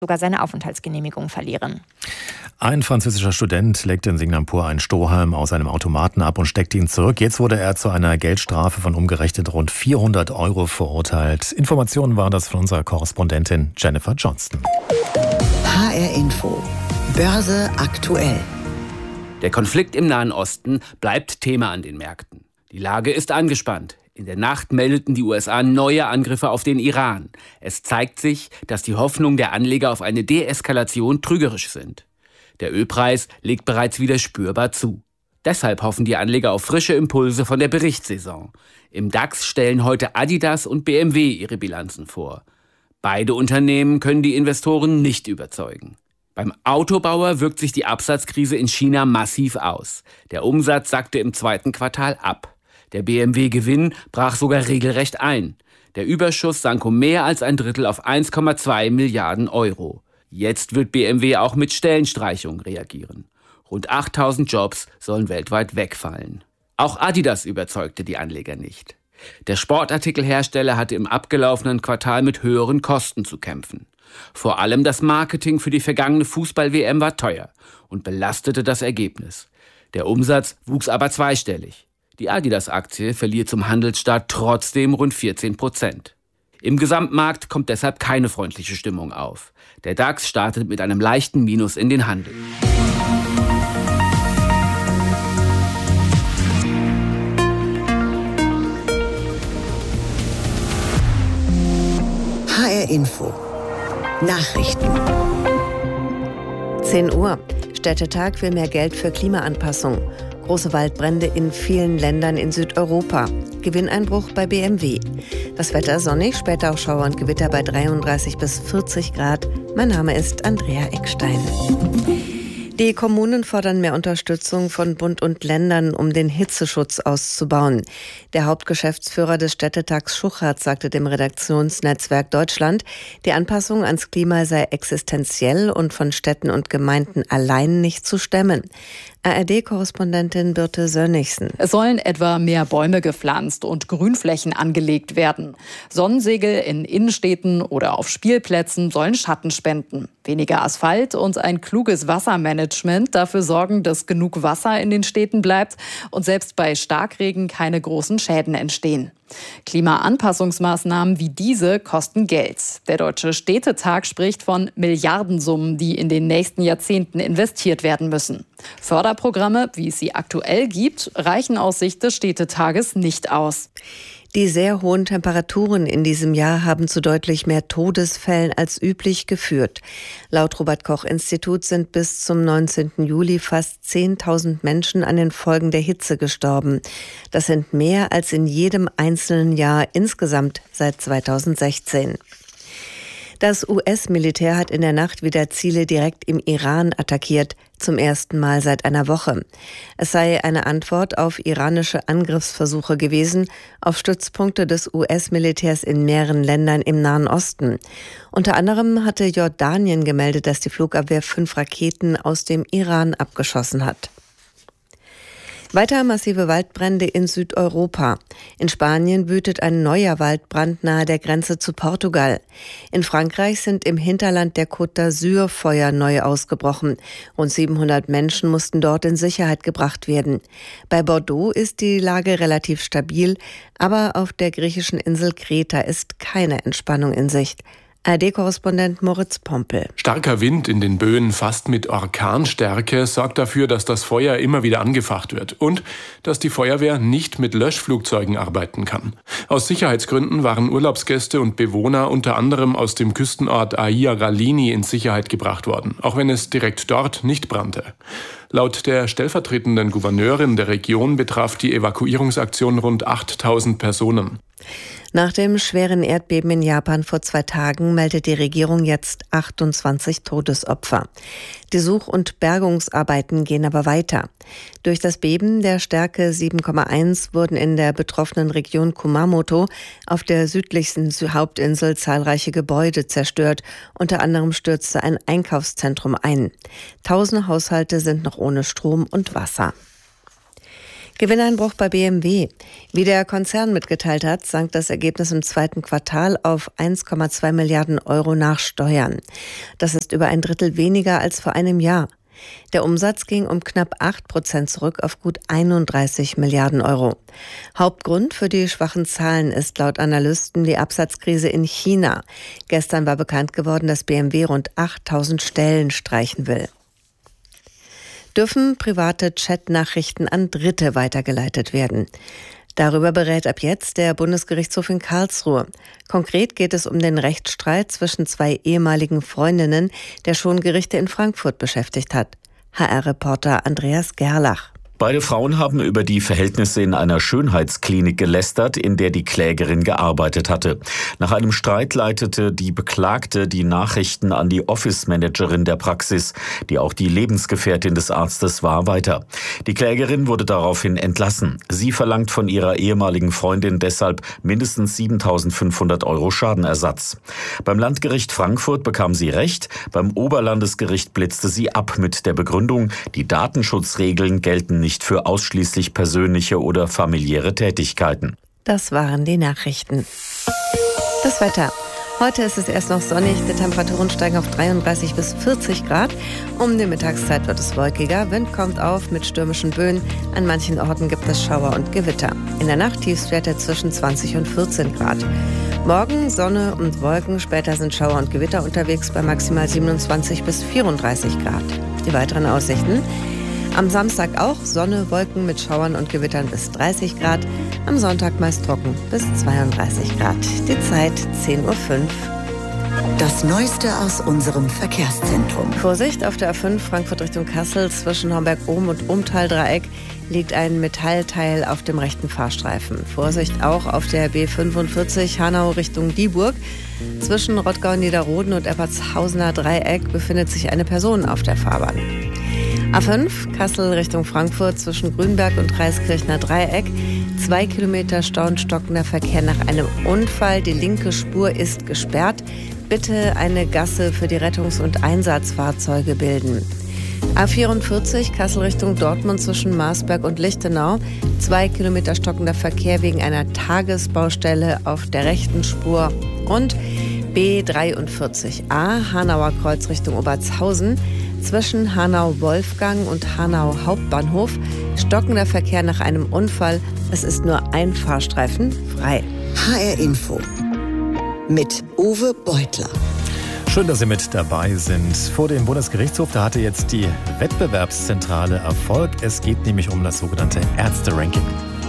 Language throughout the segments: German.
sogar seine Aufenthaltsgenehmigung verlieren. Ein französischer Student legte in Singapur einen Strohhalm aus einem Automaten ab und steckte ihn zurück. Jetzt wurde er zu einer Geldstrafe von umgerechnet rund 400 € verurteilt. Informationen war das von unserer Korrespondentin Jennifer Johnston. HR Info. Börse aktuell. Der Konflikt im Nahen Osten bleibt Thema an den Märkten. Die Lage ist angespannt. In der Nacht meldeten die USA neue Angriffe auf den Iran. Es zeigt sich, dass die Hoffnungen der Anleger auf eine Deeskalation trügerisch sind. Der Ölpreis legt bereits wieder spürbar zu. Deshalb hoffen die Anleger auf frische Impulse von der Berichtssaison. Im DAX stellen heute Adidas und BMW ihre Bilanzen vor. Beide Unternehmen können die Investoren nicht überzeugen. Beim Autobauer wirkt sich die Absatzkrise in China massiv aus. Der Umsatz sackte im zweiten Quartal ab. Der BMW-Gewinn brach sogar regelrecht ein. Der Überschuss sank um mehr als ein Drittel auf 1,2 Milliarden €. Jetzt wird BMW auch mit Stellenstreichungen reagieren. Rund 8000 Jobs sollen weltweit wegfallen. Auch Adidas überzeugte die Anleger nicht. Der Sportartikelhersteller hatte im abgelaufenen Quartal mit höheren Kosten zu kämpfen. Vor allem das Marketing für die vergangene Fußball-WM war teuer und belastete das Ergebnis. Der Umsatz wuchs aber zweistellig. Die Adidas-Aktie verliert zum Handelsstart trotzdem rund 14%. Im Gesamtmarkt kommt deshalb keine freundliche Stimmung auf. Der DAX startet mit einem leichten Minus in den Handel. HR Info. Nachrichten. 10 Uhr. Städtetag will mehr Geld für Klimaanpassung. Große Waldbrände in vielen Ländern in Südeuropa. Gewinneinbruch bei BMW. Das Wetter sonnig, später auch Schauer und Gewitter bei 33 bis 40 Grad. Mein Name ist Andrea Eckstein. Die Kommunen fordern mehr Unterstützung von Bund und Ländern, um den Hitzeschutz auszubauen. Der Hauptgeschäftsführer des Städtetags Schuchert sagte dem Redaktionsnetzwerk Deutschland, die Anpassung ans Klima sei existenziell und von Städten und Gemeinden allein nicht zu stemmen. ARD-Korrespondentin Birte Sönnigsen. Es sollen etwa mehr Bäume gepflanzt und Grünflächen angelegt werden. Sonnensegel in Innenstädten oder auf Spielplätzen sollen Schatten spenden. Weniger Asphalt und ein kluges Wassermanagement dafür sorgen, dass genug Wasser in den Städten bleibt und selbst bei Starkregen keine großen Schäden entstehen. Klimaanpassungsmaßnahmen wie diese kosten Geld. Der Deutsche Städtetag spricht von Milliardensummen, die in den nächsten Jahrzehnten investiert werden müssen. Förderprogramme, wie es sie aktuell gibt, reichen aus Sicht des Städtetages nicht aus. Die sehr hohen Temperaturen in diesem Jahr haben zu deutlich mehr Todesfällen als üblich geführt. Laut Robert-Koch-Institut sind bis zum 19. Juli fast 10.000 Menschen an den Folgen der Hitze gestorben. Das sind mehr als in jedem einzelnen Jahr insgesamt seit 2016. Das US-Militär hat in der Nacht wieder Ziele direkt im Iran attackiert, zum ersten Mal seit einer Woche. Es sei eine Antwort auf iranische Angriffsversuche gewesen, auf Stützpunkte des US-Militärs in mehreren Ländern im Nahen Osten. Unter anderem hatte Jordanien gemeldet, dass die Flugabwehr 5 Raketen aus dem Iran abgeschossen hat. Weiter massive Waldbrände in Südeuropa. In Spanien wütet ein neuer Waldbrand nahe der Grenze zu Portugal. In Frankreich sind im Hinterland der Côte d'Azur Feuer neu ausgebrochen. Rund 700 Menschen mussten dort in Sicherheit gebracht werden. Bei Bordeaux ist die Lage relativ stabil, aber auf der griechischen Insel Kreta ist keine Entspannung in Sicht. ARD-Korrespondent Moritz Pompel. Starker Wind in den Böen fast mit Orkanstärke sorgt dafür, dass das Feuer immer wieder angefacht wird und dass die Feuerwehr nicht mit Löschflugzeugen arbeiten kann. Aus Sicherheitsgründen waren Urlaubsgäste und Bewohner unter anderem aus dem Küstenort Aia Ralini in Sicherheit gebracht worden, auch wenn es direkt dort nicht brannte. Laut der stellvertretenden Gouverneurin der Region betraf die Evakuierungsaktion rund 8.000 Personen. Nach dem schweren Erdbeben in Japan vor 2 Tagen meldet die Regierung jetzt 28 Todesopfer. Die Such- und Bergungsarbeiten gehen aber weiter. Durch das Beben der Stärke 7,1 wurden in der betroffenen Region Kumamoto auf der südlichsten Hauptinsel zahlreiche Gebäude zerstört. Unter anderem stürzte ein Einkaufszentrum ein. Tausende Haushalte sind noch ohne Strom und Wasser. Gewinneinbruch bei BMW. Wie der Konzern mitgeteilt hat, sank das Ergebnis im zweiten Quartal auf 1,2 Milliarden Euro nach Steuern. Das ist über ein Drittel weniger als vor einem Jahr. Der Umsatz ging um knapp 8% zurück auf gut 31 Milliarden Euro. Hauptgrund für die schwachen Zahlen ist laut Analysten die Absatzkrise in China. Gestern war bekannt geworden, dass BMW rund 8000 Stellen streichen will. Dürfen private Chatnachrichten an Dritte weitergeleitet werden? Darüber berät ab jetzt der Bundesgerichtshof in Karlsruhe. Konkret geht es um den Rechtsstreit zwischen zwei ehemaligen Freundinnen, der schon Gerichte in Frankfurt beschäftigt hat. HR-Reporter Andreas Gerlach. Beide Frauen haben über die Verhältnisse in einer Schönheitsklinik gelästert, in der die Klägerin gearbeitet hatte. Nach einem Streit leitete die Beklagte die Nachrichten an die Office-Managerin der Praxis, die auch die Lebensgefährtin des Arztes war, weiter. Die Klägerin wurde daraufhin entlassen. Sie verlangt von ihrer ehemaligen Freundin deshalb mindestens 7.500 Euro Schadenersatz. Beim Landgericht Frankfurt bekam sie Recht, beim Oberlandesgericht blitzte sie ab mit der Begründung, die Datenschutzregeln gelten nicht für ausschließlich persönliche oder familiäre Tätigkeiten. Das waren die Nachrichten. Das Wetter. Heute ist es erst noch sonnig, die Temperaturen steigen auf 33 bis 40 Grad. Um die Mittagszeit wird es wolkiger, Wind kommt auf mit stürmischen Böen. An manchen Orten gibt es Schauer und Gewitter. In der Nacht Tiefstwerte zwischen 20 und 14 Grad. Morgen Sonne und Wolken, später sind Schauer und Gewitter unterwegs bei maximal 27 bis 34 Grad. Die weiteren Aussichten: am Samstag auch Sonne, Wolken mit Schauern und Gewittern bis 30 Grad. Am Sonntag meist trocken bis 32 Grad. Die Zeit 10:05 Uhr. Das Neueste aus unserem Verkehrszentrum. Vorsicht, auf der A5 Frankfurt Richtung Kassel zwischen Homberg-Ohm und Umtal-Dreieck liegt ein Metallteil auf dem rechten Fahrstreifen. Vorsicht auch auf der B45 Hanau Richtung Dieburg. Zwischen Rottgau-Niederroden und Eppertshausener Dreieck befindet sich eine Person auf der Fahrbahn. A5 Kassel Richtung Frankfurt zwischen Grünberg und Reiskirchner Dreieck. 2 Kilometer Stau und stockender Verkehr nach einem Unfall. Die linke Spur ist gesperrt. Bitte eine Gasse für die Rettungs- und Einsatzfahrzeuge bilden. A44 Kassel Richtung Dortmund zwischen Marsberg und Lichtenau. 2 Kilometer stockender Verkehr wegen einer Tagesbaustelle auf der rechten Spur. Und B43a Hanauer Kreuz Richtung Obertshausen. Zwischen Hanau-Wolfgang und Hanau Hauptbahnhof stockender Verkehr nach einem Unfall. Es ist nur ein Fahrstreifen frei. HR Info mit Uwe Beutler. Schön, dass Sie mit dabei sind. Vor dem Bundesgerichtshof, da hatte jetzt die Wettbewerbszentrale Erfolg. Es geht nämlich um das sogenannte Ärzte-Ranking.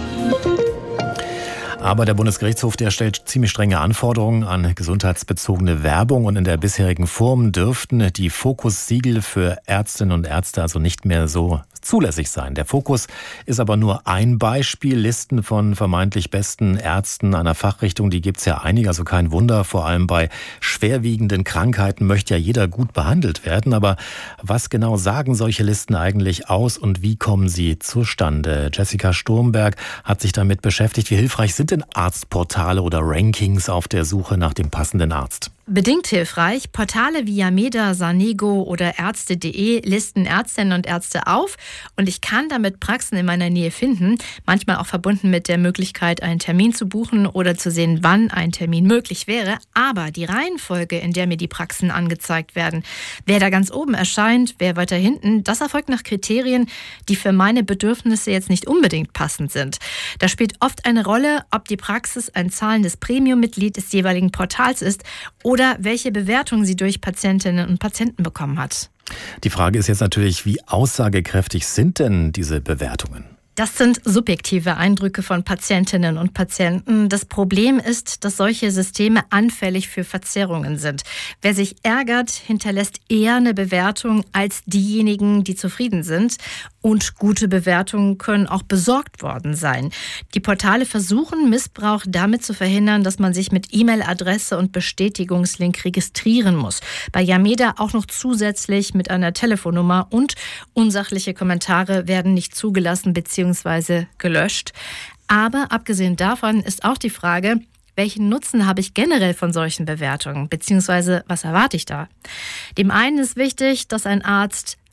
Aber der Bundesgerichtshof, der stellt ziemlich strenge Anforderungen an gesundheitsbezogene Werbung und in der bisherigen Form dürften die Fokus-Siegel für Ärztinnen und Ärzte also nicht mehr so zulässig sein. Der Fokus ist aber nur ein Beispiel. Listen von vermeintlich besten Ärzten einer Fachrichtung, die gibt's ja einige, also kein Wunder. Vor allem bei schwerwiegenden Krankheiten möchte ja jeder gut behandelt werden. Aber was genau sagen solche Listen eigentlich aus und wie kommen sie zustande? Jessica Sturmberg hat sich damit beschäftigt. Wie hilfreich sind denn Arztportale oder Rankings auf der Suche nach dem passenden Arzt? Bedingt hilfreich. Portale wie Yameda, Sanego oder Ärzte.de listen Ärztinnen und Ärzte auf und ich kann damit Praxen in meiner Nähe finden, manchmal auch verbunden mit der Möglichkeit, einen Termin zu buchen oder zu sehen, wann ein Termin möglich wäre. Aber die Reihenfolge, in der mir die Praxen angezeigt werden, wer da ganz oben erscheint, wer weiter hinten, das erfolgt nach Kriterien, die für meine Bedürfnisse jetzt nicht unbedingt passend sind. Da spielt oft eine Rolle, ob die Praxis ein zahlendes Premium-Mitglied des jeweiligen Portals ist oder welche Bewertung sie durch Patientinnen und Patienten bekommen hat. Die Frage ist jetzt natürlich, wie aussagekräftig sind denn diese Bewertungen? Das sind subjektive Eindrücke von Patientinnen und Patienten. Das Problem ist, dass solche Systeme anfällig für Verzerrungen sind. Wer sich ärgert, hinterlässt eher eine Bewertung als diejenigen, die zufrieden sind. Und gute Bewertungen können auch besorgt worden sein. Die Portale versuchen, Missbrauch damit zu verhindern, dass man sich mit E-Mail-Adresse und Bestätigungslink registrieren muss. Bei Yameda auch noch zusätzlich mit einer Telefonnummer und unsachliche Kommentare werden nicht zugelassen bzw. gelöscht. Aber abgesehen davon ist auch die Frage, welchen Nutzen habe ich generell von solchen Bewertungen, beziehungsweise was erwarte ich da? Dem einen ist wichtig, dass ein Arzt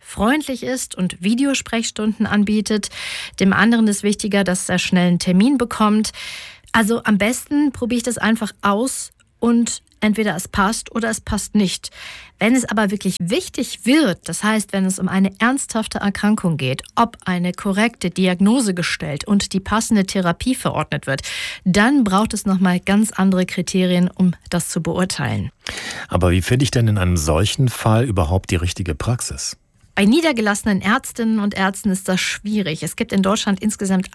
freundlich ist und Videosprechstunden anbietet. Dem anderen ist wichtiger, dass er schnell einen Termin bekommt. Also am besten probiere ich das einfach aus und entweder es passt oder es passt nicht. Wenn es aber wirklich wichtig wird, das heißt, wenn es um eine ernsthafte Erkrankung geht, ob eine korrekte Diagnose gestellt und die passende Therapie verordnet wird, dann braucht es nochmal ganz andere Kriterien, um das zu beurteilen. Aber wie finde ich denn in einem solchen Fall überhaupt die richtige Praxis? Bei niedergelassenen Ärztinnen und Ärzten ist das schwierig. Es gibt in Deutschland insgesamt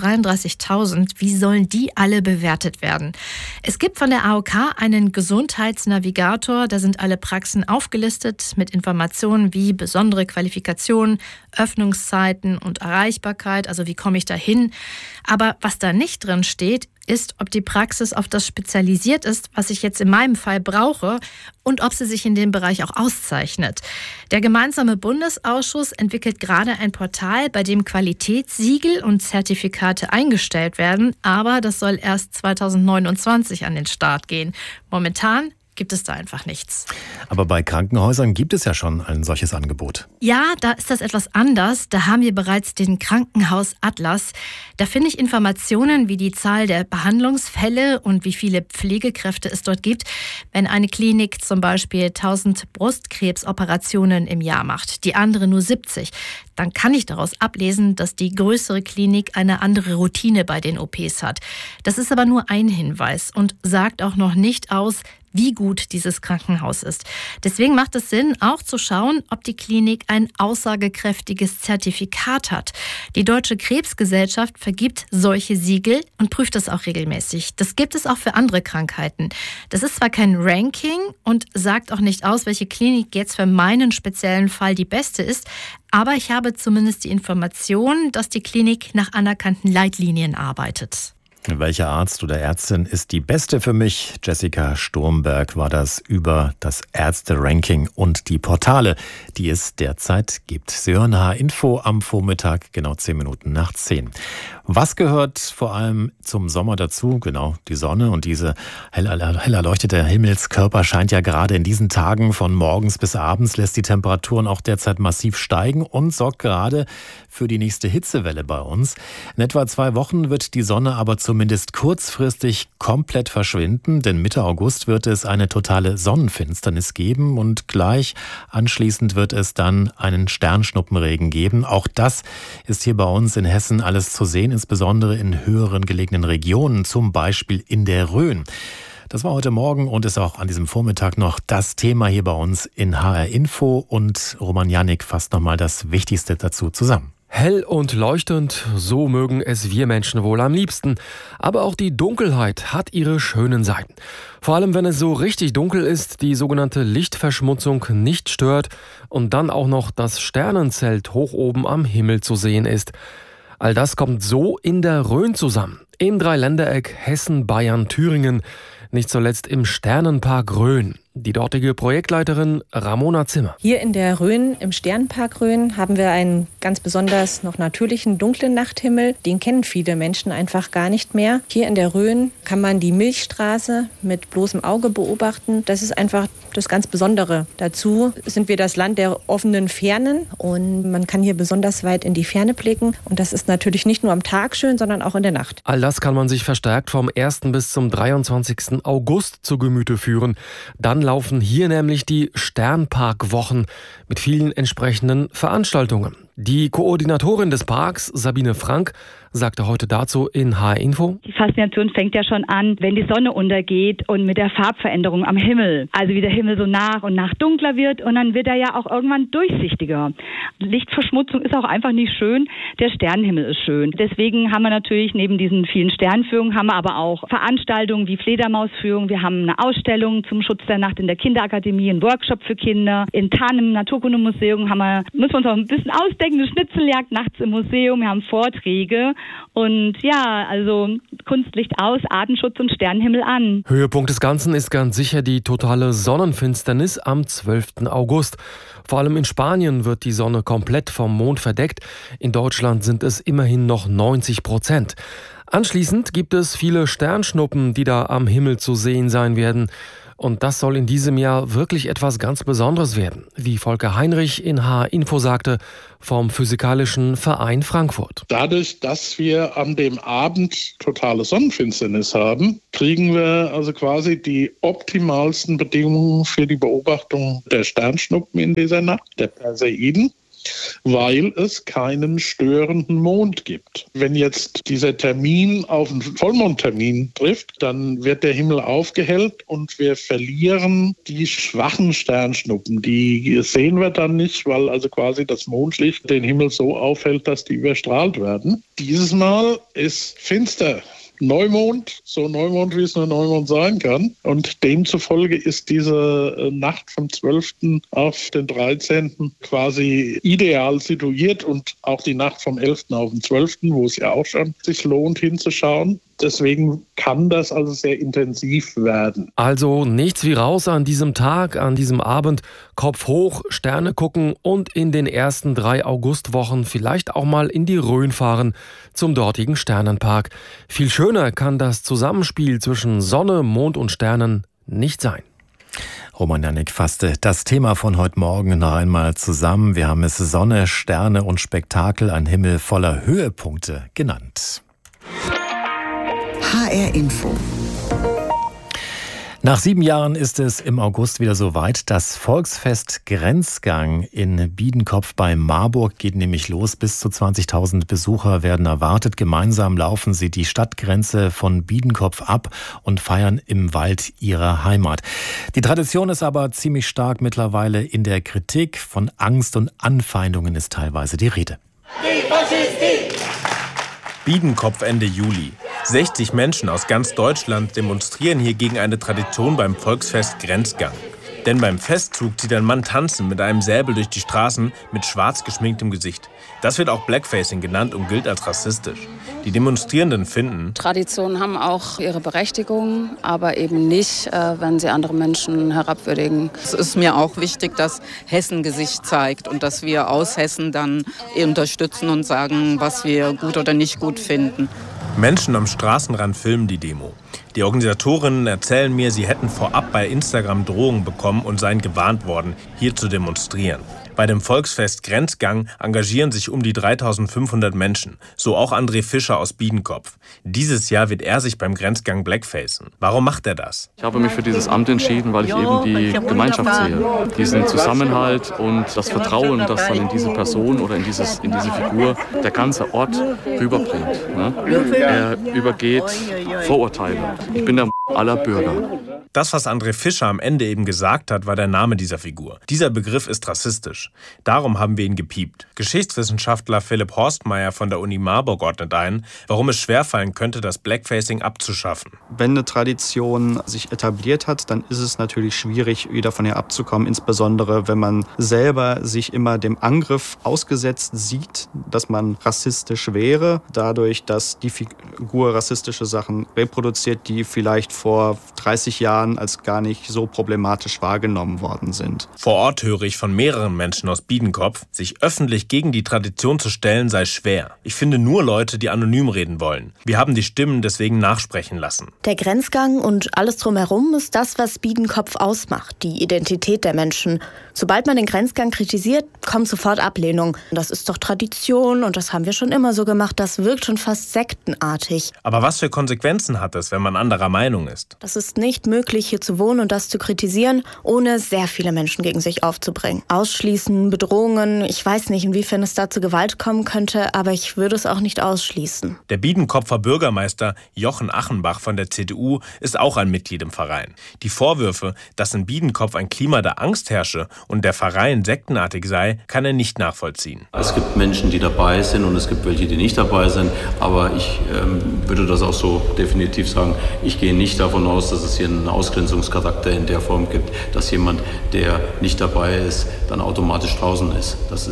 133.000. Wie sollen die alle bewertet werden? Es gibt von der AOK einen Gesundheitsnavigator. Da sind alle Praxen aufgelistet mit Informationen wie besondere Qualifikationen, Öffnungszeiten und Erreichbarkeit. Also wie komme ich da hin? Aber was da nicht drin steht, ist, ob die Praxis auf das spezialisiert ist, was ich jetzt in meinem Fall brauche und ob sie sich in dem Bereich auch auszeichnet. Der gemeinsame Bundesausschuss entwickelt gerade ein Portal, bei dem Qualitätssiegel und Zertifikate eingestellt werden, aber das soll erst 2029 an den Start gehen. Momentan gibt es da einfach nichts. Aber bei Krankenhäusern gibt es ja schon ein solches Angebot. Ja, da ist das etwas anders. Da haben wir bereits den Krankenhausatlas. Da finde ich Informationen wie die Zahl der Behandlungsfälle und wie viele Pflegekräfte es dort gibt. Wenn eine Klinik zum Beispiel 1000 Brustkrebsoperationen im Jahr macht, die andere nur 70, dann kann ich daraus ablesen, dass die größere Klinik eine andere Routine bei den OPs hat. Das ist aber nur ein Hinweis und sagt auch noch nicht aus, wie gut dieses Krankenhaus ist. Deswegen macht es Sinn, auch zu schauen, ob die Klinik ein aussagekräftiges Zertifikat hat. Die Deutsche Krebsgesellschaft vergibt solche Siegel und prüft das auch regelmäßig. Das gibt es auch für andere Krankheiten. Das ist zwar kein Ranking und sagt auch nicht aus, welche Klinik jetzt für meinen speziellen Fall die beste ist, aber ich habe zumindest die Information, dass die Klinik nach anerkannten Leitlinien arbeitet. Welcher Arzt oder Ärztin ist die beste für mich? Jessica Sturmberg war das über das Ärzte-Ranking und die Portale, die es derzeit gibt. Sie hören H-Info am Vormittag, genau 10 Minuten nach 10. Was gehört vor allem zum Sommer dazu? Genau, die Sonne und diese hell erleuchtete Himmelskörper scheint ja gerade in diesen Tagen von morgens bis abends, lässt die Temperaturen auch derzeit massiv steigen und sorgt gerade für die nächste Hitzewelle bei uns. In etwa 2 Wochen wird die Sonne aber zumindest kurzfristig komplett verschwinden, denn Mitte August wird es eine totale Sonnenfinsternis geben und gleich anschließend wird es dann einen Sternschnuppenregen geben. Auch das ist hier bei uns in Hessen alles zu sehen, insbesondere in höheren gelegenen Regionen, zum Beispiel in der Rhön. Das war heute Morgen und ist auch an diesem Vormittag noch das Thema hier bei uns in HR Info und Roman Janik fasst nochmal das Wichtigste dazu zusammen. Hell und leuchtend, so mögen es wir Menschen wohl am liebsten. Aber auch die Dunkelheit hat ihre schönen Seiten. Vor allem, wenn es so richtig dunkel ist, die sogenannte Lichtverschmutzung nicht stört und dann auch noch das Sternenzelt hoch oben am Himmel zu sehen ist. All das kommt so in der Rhön zusammen. Im Dreiländereck Hessen, Bayern, Thüringen. Nicht zuletzt im Sternenpark Rhön. Die dortige Projektleiterin Ramona Zimmer. Hier in der Rhön, im Sternenpark Rhön, haben wir einen ganz besonders noch natürlichen dunklen Nachthimmel. Den kennen viele Menschen einfach gar nicht mehr. Hier in der Rhön kann man die Milchstraße mit bloßem Auge beobachten. Das ist einfach das ganz Besondere. Dazu sind wir das Land der offenen Fernen und man kann hier besonders weit in die Ferne blicken. Und das ist natürlich nicht nur am Tag schön, sondern auch in der Nacht. All das kann man sich verstärkt vom 1. bis zum 23. August zu Gemüte führen. Dann laufen hier nämlich die Sternparkwochen mit vielen entsprechenden Veranstaltungen. Die Koordinatorin des Parks, Sabine Frank, sagte heute dazu in HR-Info. Die Faszination fängt ja schon an, wenn die Sonne untergeht und mit der Farbveränderung am Himmel. Also wie der Himmel so nach und nach dunkler wird und dann wird er ja auch irgendwann durchsichtiger. Lichtverschmutzung ist auch einfach nicht schön, der Sternenhimmel ist schön. Deswegen haben wir natürlich neben diesen vielen Sternenführungen, haben wir aber auch Veranstaltungen wie Fledermausführung. Wir haben eine Ausstellung zum Schutz der Nacht in der Kinderakademie, einen Workshop für Kinder. In Tarn im Naturkundemuseum müssen wir uns auch ein bisschen ausdenken, eine Schnitzeljagd nachts im Museum. Wir haben Vorträge. Und ja, also Kunstlicht aus, Artenschutz und Sternenhimmel an. Höhepunkt des Ganzen ist ganz sicher die totale Sonnenfinsternis am 12. August. Vor allem in Spanien wird die Sonne komplett vom Mond verdeckt. In Deutschland sind es immerhin noch 90%. Anschließend gibt es viele Sternschnuppen, die da am Himmel zu sehen sein werden. Und das soll in diesem Jahr wirklich etwas ganz Besonderes werden, wie Volker Heinrich in H-Info sagte, vom Physikalischen Verein Frankfurt. Dadurch, dass wir an dem Abend totale Sonnenfinsternis haben, kriegen wir also quasi die optimalsten Bedingungen für die Beobachtung der Sternschnuppen in dieser Nacht, der Perseiden, weil es keinen störenden Mond gibt. Wenn jetzt dieser Termin auf einen Vollmondtermin trifft, dann wird der Himmel aufgehellt und wir verlieren die schwachen Sternschnuppen. Die sehen wir dann nicht, weil also quasi das Mondlicht den Himmel so aufhält, dass die überstrahlt werden. Dieses Mal ist finster. Neumond, so Neumond, wie es nur Neumond sein kann. Und demzufolge ist diese Nacht vom 12. auf den 13. quasi ideal situiert und auch die Nacht vom 11. auf den 12., wo es ja auch schon sich lohnt hinzuschauen. Deswegen kann das also sehr intensiv werden. Also nichts wie raus an diesem Tag, an diesem Abend, Kopf hoch, Sterne gucken und in den ersten 3 Augustwochen vielleicht auch mal in die Rhön fahren, zum dortigen Sternenpark. Viel schöner kann das Zusammenspiel zwischen Sonne, Mond und Sternen nicht sein. Roman Janik fasste das Thema von heute Morgen noch einmal zusammen. Wir haben es Sonne, Sterne und Spektakel, ein Himmel voller Höhepunkte genannt. HR Info. Nach 7 Jahren ist es im August wieder soweit. Das Volksfest Grenzgang in Biedenkopf bei Marburg geht nämlich los. Bis zu 20.000 Besucher werden erwartet. Gemeinsam laufen sie die Stadtgrenze von Biedenkopf ab und feiern im Wald ihrer Heimat. Die Tradition ist aber ziemlich stark mittlerweile in der Kritik. Von Angst und Anfeindungen ist teilweise die Rede. Biedenkopf Ende Juli. 60 Menschen aus ganz Deutschland demonstrieren hier gegen eine Tradition beim Volksfest Grenzgang. Denn beim Festzug zieht ein Mann tanzen mit einem Säbel durch die Straßen mit schwarz geschminktem Gesicht. Das wird auch Blackfacing genannt und gilt als rassistisch. Die Demonstrierenden finden, Traditionen haben auch ihre Berechtigung, aber eben nicht, wenn sie andere Menschen herabwürdigen. Es ist mir auch wichtig, dass Hessen Gesicht zeigt und dass wir aus Hessen dann unterstützen und sagen, was wir gut oder nicht gut finden. Menschen am Straßenrand filmen die Demo. Die Organisatorinnen erzählen mir, sie hätten vorab bei Instagram Drohungen bekommen und seien gewarnt worden, hier zu demonstrieren. Bei dem Volksfest Grenzgang engagieren sich um die 3.500 Menschen, so auch André Fischer aus Biedenkopf. Dieses Jahr wird er sich beim Grenzgang blackfacen. Warum macht er das? Ich habe mich für dieses Amt entschieden, weil ich eben die Gemeinschaft sehe, diesen Zusammenhalt und das Vertrauen, das dann in diese Person oder in diese Figur der ganze Ort rüberbringt. Ne? Er übergeht Vorurteile. Ich bin der aller Bürger. Das, was André Fischer am Ende eben gesagt hat, war der Name dieser Figur. Dieser Begriff ist rassistisch. Darum haben wir ihn gepiept. Geschichtswissenschaftler Philipp Horstmeier von der Uni Marburg ordnet ein, warum es schwerfallen könnte, das Blackfacing abzuschaffen. Wenn eine Tradition sich etabliert hat, dann ist es natürlich schwierig, wieder von ihr abzukommen. Insbesondere, wenn man selber sich immer dem Angriff ausgesetzt sieht, dass man rassistisch wäre. Dadurch, dass die Figur rassistische Sachen reproduziert, die vielleicht vor 30 Jahren als gar nicht so problematisch wahrgenommen worden sind. Vor Ort höre ich von mehreren Menschen aus Biedenkopf, sich öffentlich gegen die Tradition zu stellen, sei schwer. Ich finde nur Leute, die anonym reden wollen. Wir haben die Stimmen deswegen nachsprechen lassen. Der Grenzgang und alles drumherum ist das, was Biedenkopf ausmacht, die Identität der Menschen. Sobald man den Grenzgang kritisiert, kommt sofort Ablehnung. Das ist doch Tradition und das haben wir schon immer so gemacht. Das wirkt schon fast sektenartig. Aber was für Konsequenzen hat es, wenn man anderer Meinung ist? Das ist nicht möglich, hier zu wohnen und das zu kritisieren, ohne sehr viele Menschen gegen sich aufzubringen. Ausschließen, Bedrohungen, ich weiß nicht, inwiefern es da zu Gewalt kommen könnte, aber ich würde es auch nicht ausschließen. Der Biedenkopfer Bürgermeister Jochen Achenbach von der CDU ist auch ein Mitglied im Verein. Die Vorwürfe, dass in Biedenkopf ein Klima der Angst herrsche und der Verein sektenartig sei, kann er nicht nachvollziehen. Es gibt Menschen, die dabei sind und es gibt welche, die nicht dabei sind, aber ich würde das auch so definitiv sagen, ich gehe nicht davon aus, dass es hier einen Ausgrenzungscharakter in der Form gibt, dass jemand, der nicht dabei ist, dann automatisch draußen ist. Das ist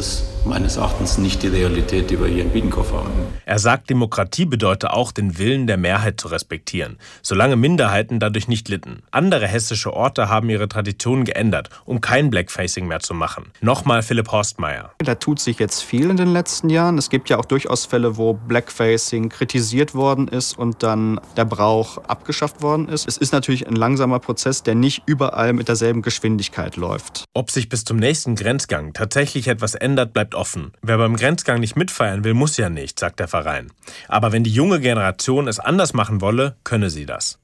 meines Erachtens nicht die Realität, die wir hier in Biedenkopf haben. Er sagt, Demokratie bedeutet auch, den Willen der Mehrheit zu respektieren, solange Minderheiten dadurch nicht litten. Andere hessische Orte haben ihre Traditionen geändert, um kein Blackfacing mehr zu machen. Nochmal Philipp Horstmeier. Da tut sich jetzt viel in den letzten Jahren. Es gibt ja auch durchaus Fälle, wo Blackfacing kritisiert worden ist und dann der Brauch abgeschafft worden ist. Es ist natürlich ein langsamer Prozess, der nicht überall mit derselben Geschwindigkeit läuft. Ob sich bis zum nächsten Grenzgang tatsächlich etwas ändert, bleibt offen. Wer beim Grenzgang nicht mitfeiern will, muss ja nicht, sagt der Verein. Aber wenn die junge Generation es anders machen wolle, könne sie das.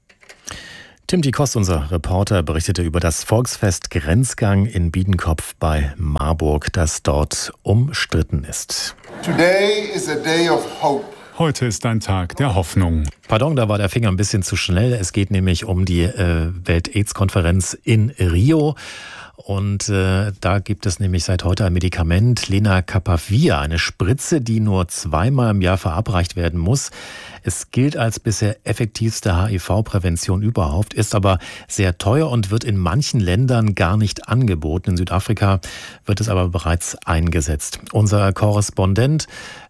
Tim Dikost, unser Reporter, berichtete über das Volksfest Grenzgang in Biedenkopf bei Marburg, das dort umstritten ist. Today is a day of hope. Heute ist ein Tag der Hoffnung. Pardon, da war der Finger ein bisschen zu schnell. Es geht nämlich um die Welt-AIDS-Konferenz in Rio. Und da gibt es nämlich seit heute ein Medikament, Lenacapavir, eine Spritze, die nur 2-mal im Jahr verabreicht werden muss. Es gilt als bisher effektivste HIV-Prävention überhaupt, ist aber sehr teuer und wird in manchen Ländern gar nicht angeboten. In Südafrika wird es aber bereits eingesetzt. Unser Korrespondent,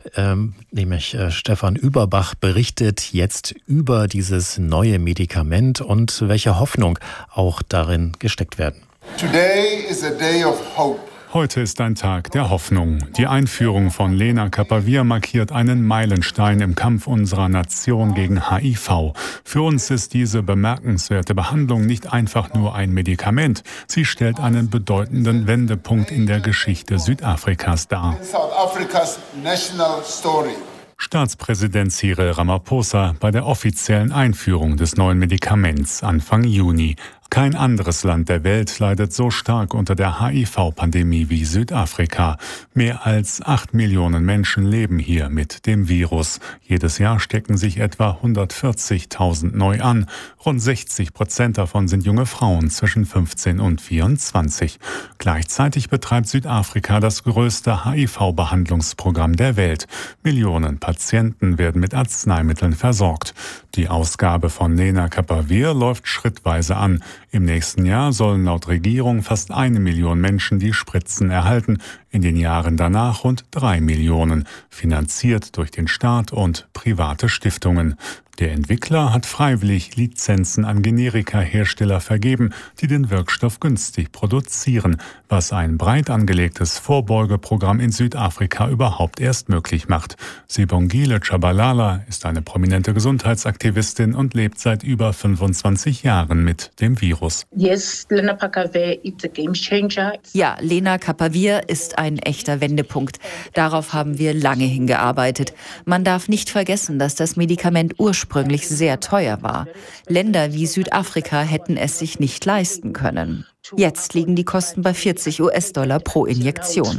nämlich Stefan Überbach, berichtet jetzt über dieses neue Medikament und welche Hoffnung auch darin gesteckt werden. Today is a day of hope. Heute ist ein Tag der Hoffnung. Die Einführung von Lenacapavir markiert einen Meilenstein im Kampf unserer Nation gegen HIV. Für uns ist diese bemerkenswerte Behandlung nicht einfach nur ein Medikament. Sie stellt einen bedeutenden Wendepunkt in der Geschichte Südafrikas dar. South Africa's national story. Staatspräsident Cyril Ramaphosa bei der offiziellen Einführung des neuen Medikaments Anfang Juni. Kein anderes Land der Welt leidet so stark unter der HIV-Pandemie wie Südafrika. Mehr als 8 Millionen Menschen leben hier mit dem Virus. Jedes Jahr stecken sich etwa 140.000 neu an. Rund 60% davon sind junge Frauen zwischen 15 und 24. Gleichzeitig betreibt Südafrika das größte HIV-Behandlungsprogramm der Welt. Millionen Patienten werden mit Arzneimitteln versorgt. Die Ausgabe von Lenacapavir läuft schrittweise an. Im nächsten Jahr sollen laut Regierung fast 1 Million Menschen die Spritzen erhalten, in den Jahren danach rund 3 Millionen, finanziert durch den Staat und private Stiftungen. Der Entwickler hat freiwillig Lizenzen an Generika-Hersteller vergeben, die den Wirkstoff günstig produzieren, was ein breit angelegtes Vorbeugeprogramm in Südafrika überhaupt erst möglich macht. Sibongile Tshabalala ist eine prominente Gesundheitsaktivistin und lebt seit über 25 Jahren mit dem Virus. Yes, Lenacapavir is a game changer. Ja, Lenacapavir ist ein echter Wendepunkt. Darauf haben wir lange hingearbeitet. Man darf nicht vergessen, dass das Medikament ursprünglich sehr teuer war. Länder wie Südafrika hätten es sich nicht leisten können. Jetzt liegen die Kosten bei $40 pro Injektion.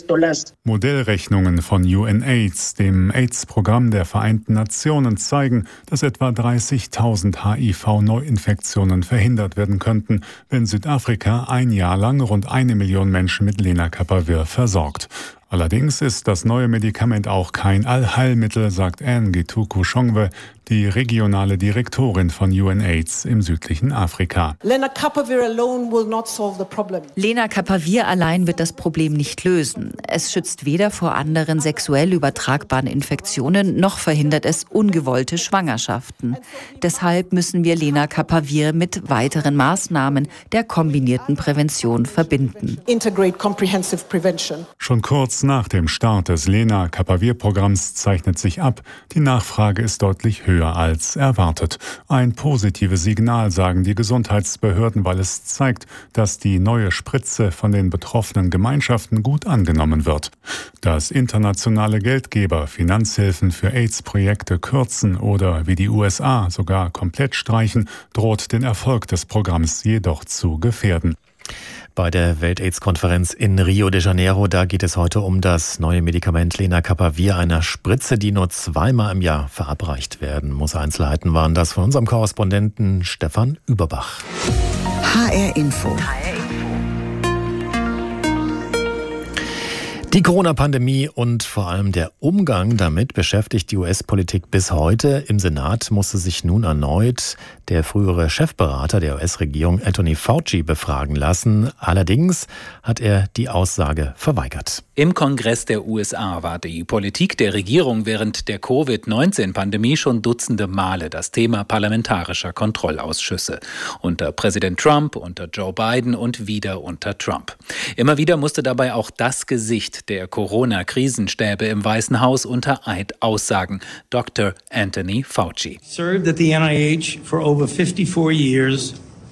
Modellrechnungen von UNAIDS, dem AIDS-Programm der Vereinten Nationen, zeigen, dass etwa 30.000 HIV-Neuinfektionen verhindert werden könnten, wenn Südafrika ein Jahr lang rund 1 Million Menschen mit Lenacapavir versorgt. Allerdings ist das neue Medikament auch kein Allheilmittel, sagt Anne Gituku-Shongwe, die regionale Direktorin von UNAIDS im südlichen Afrika. Lenacapavir allein wird das Problem nicht lösen. Es schützt weder vor anderen sexuell übertragbaren Infektionen, noch verhindert es ungewollte Schwangerschaften. Deshalb müssen wir Lenacapavir mit weiteren Maßnahmen der kombinierten Prävention verbinden. Schon kurz nach dem Start des Lenacapavir-Programms zeichnet sich ab, die Nachfrage ist deutlich höher als erwartet. Ein positives Signal, sagen die Gesundheitsbehörden, weil es zeigt, dass die neue Spritze von den betroffenen Gemeinschaften gut angenommen wird. Dass internationale Geldgeber Finanzhilfen für AIDS-Projekte kürzen oder wie die USA sogar komplett streichen, droht den Erfolg des Programms jedoch zu gefährden. Bei der Welt-AIDS-Konferenz in Rio de Janeiro, da geht es heute um das neue Medikament Lenacapavir, einer Spritze, die nur 2-mal im Jahr verabreicht werden muss. Einzelheiten waren das von unserem Korrespondenten Stefan Überbach. HR Info. Die Corona-Pandemie und vor allem der Umgang damit beschäftigt die US-Politik bis heute. Im Senat musste sich nun erneut der frühere Chefberater der US-Regierung Anthony Fauci befragen lassen. Allerdings hat er die Aussage verweigert. Im Kongress der USA war die Politik der Regierung während der Covid-19-Pandemie schon dutzende Male das Thema parlamentarischer Kontrollausschüsse. Unter Präsident Trump, unter Joe Biden und wieder unter Trump. Immer wieder musste dabei auch das Gesicht der Corona-Krisenstäbe im Weißen Haus unter Eid aussagen. Dr. Anthony Fauci. Served at the NIH for over 54 years.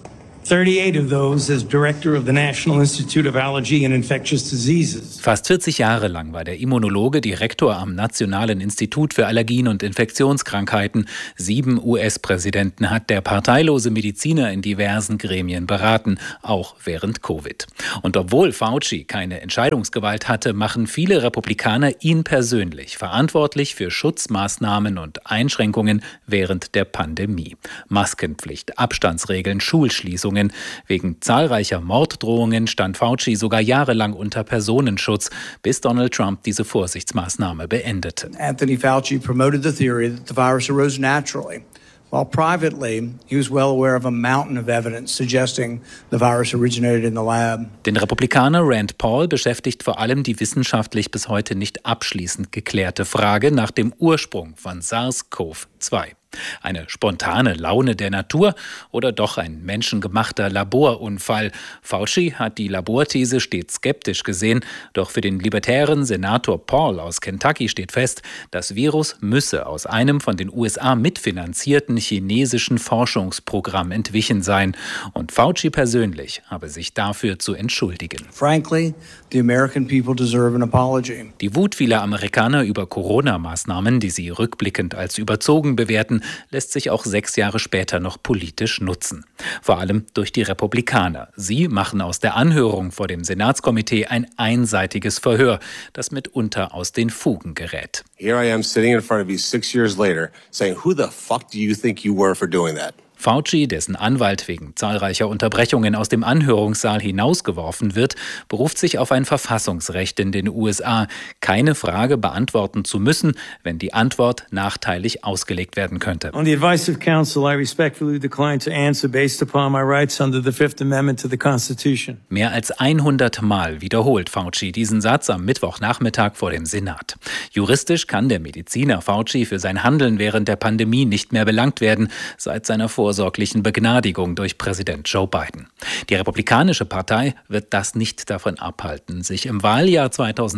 38 of those as Director of the National Institute of Allergy and Infectious Diseases. Fast 40 Jahre lang war der Immunologe Direktor am Nationalen Institut für Allergien und Infektionskrankheiten. 7 US-Präsidenten hat der parteilose Mediziner in diversen Gremien beraten, auch während Covid. Und obwohl Fauci keine Entscheidungsgewalt hatte, machen viele Republikaner ihn persönlich verantwortlich für Schutzmaßnahmen und Einschränkungen während der Pandemie. Maskenpflicht, Abstandsregeln, Schulschließungen. Wegen zahlreicher Morddrohungen stand Fauci sogar jahrelang unter Personenschutz, bis Donald Trump diese Vorsichtsmaßnahme beendete. Anthony Fauci promoted the theory that the virus arose naturally, while privately he was well aware of a mountain of evidence suggesting the virus originated in the lab. Den Republikaner Rand Paul beschäftigt vor allem die wissenschaftlich bis heute nicht abschließend geklärte Frage nach dem Ursprung von SARS-CoV-2. Eine spontane Laune der Natur oder doch ein menschengemachter Laborunfall? Fauci hat die Laborthese stets skeptisch gesehen, doch für den libertären Senator Paul aus Kentucky steht fest, das Virus müsse aus einem von den USA mitfinanzierten chinesischen Forschungsprogramm entwichen sein und Fauci persönlich habe sich dafür zu entschuldigen. Frankly, the American people deserve an apology. Die Wut vieler Amerikaner über Corona-Maßnahmen, die sie rückblickend als überzogen bewerten, lässt sich auch 6 Jahre später noch politisch nutzen. Vor allem durch die Republikaner. Sie machen aus der Anhörung vor dem Senatskomitee ein einseitiges Verhör, das mitunter aus den Fugen gerät. Here I am sitting in front of you 6 years later, saying, who the fuck do you think you were for doing that? Fauci, dessen Anwalt wegen zahlreicher Unterbrechungen aus dem Anhörungssaal hinausgeworfen wird, beruft sich auf ein Verfassungsrecht in den USA, keine Frage beantworten zu müssen, wenn die Antwort nachteilig ausgelegt werden könnte. On the advice of counsel, I respectfully decline to answer based upon my rights under the Fifth Amendment to the Constitution. Mehr als 100 Mal wiederholt Fauci diesen Satz am Mittwochnachmittag vor dem Senat. Juristisch kann der Mediziner Fauci für sein Handeln während der Pandemie nicht mehr belangt werden, seit seiner vorsorglichen Begnadigung durch Präsident Joe Biden. Die Republikanische Partei wird das nicht davon abhalten, sich im Wahljahr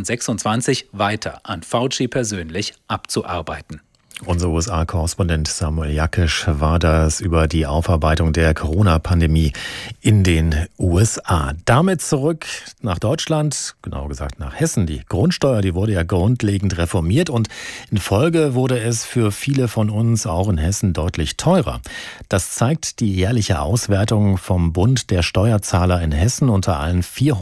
2026 weiter an Fauci persönlich abzuarbeiten. Unser USA-Korrespondent Samuel Jakisch war das über die Aufarbeitung der Corona-Pandemie in den USA. Damit zurück nach Deutschland, genauer gesagt nach Hessen. Die Grundsteuer, die wurde ja grundlegend reformiert und in Folge wurde es für viele von uns auch in Hessen deutlich teurer. Das zeigt die jährliche Auswertung vom Bund der Steuerzahler in Hessen unter allen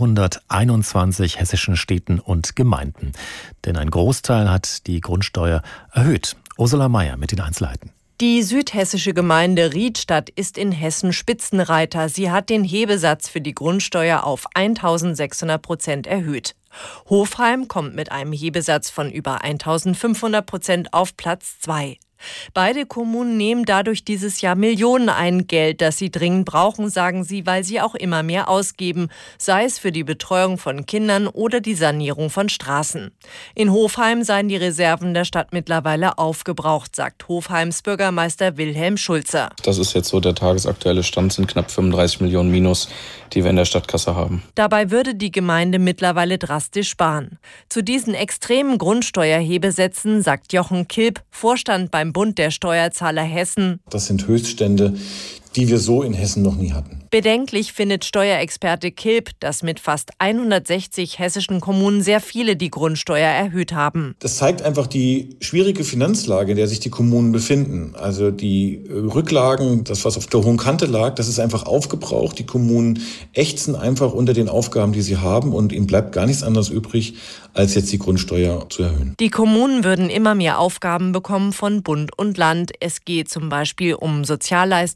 421 hessischen Städten und Gemeinden. Denn ein Großteil hat die Grundsteuer erhöht. Ursula Mayer mit den Einzelheiten. Die südhessische Gemeinde Riedstadt ist in Hessen Spitzenreiter. Sie hat den Hebesatz für die Grundsteuer auf 1.600% erhöht. Hofheim kommt mit einem Hebesatz von über 1.500% auf Platz 2. Beide Kommunen nehmen dadurch dieses Jahr Millionen ein, Geld, das sie dringend brauchen, sagen sie, weil sie auch immer mehr ausgeben, sei es für die Betreuung von Kindern oder die Sanierung von Straßen. In Hofheim seien die Reserven der Stadt mittlerweile aufgebraucht, sagt Hofheims Bürgermeister Wilhelm Schulze. Das ist jetzt so der tagesaktuelle Stand, sind knapp 35 Millionen Minus, die wir in der Stadtkasse haben. Dabei würde die Gemeinde mittlerweile drastisch sparen. Zu diesen extremen Grundsteuerhebesätzen sagt Jochen Kilp, Vorstand beim Bund der Steuerzahler Hessen: Das sind Höchststände, die wir so in Hessen noch nie hatten. Bedenklich findet Steuerexperte Kilp, dass mit fast 160 hessischen Kommunen sehr viele die Grundsteuer erhöht haben. Das zeigt einfach die schwierige Finanzlage, in der sich die Kommunen befinden. Also die Rücklagen, das was auf der hohen Kante lag, das ist einfach aufgebraucht. Die Kommunen ächzen einfach unter den Aufgaben, die sie haben, und ihnen bleibt gar nichts anderes übrig, als jetzt die Grundsteuer zu erhöhen. Die Kommunen würden immer mehr Aufgaben bekommen von Bund und Land. Es geht zum Beispiel um Sozialleistungen,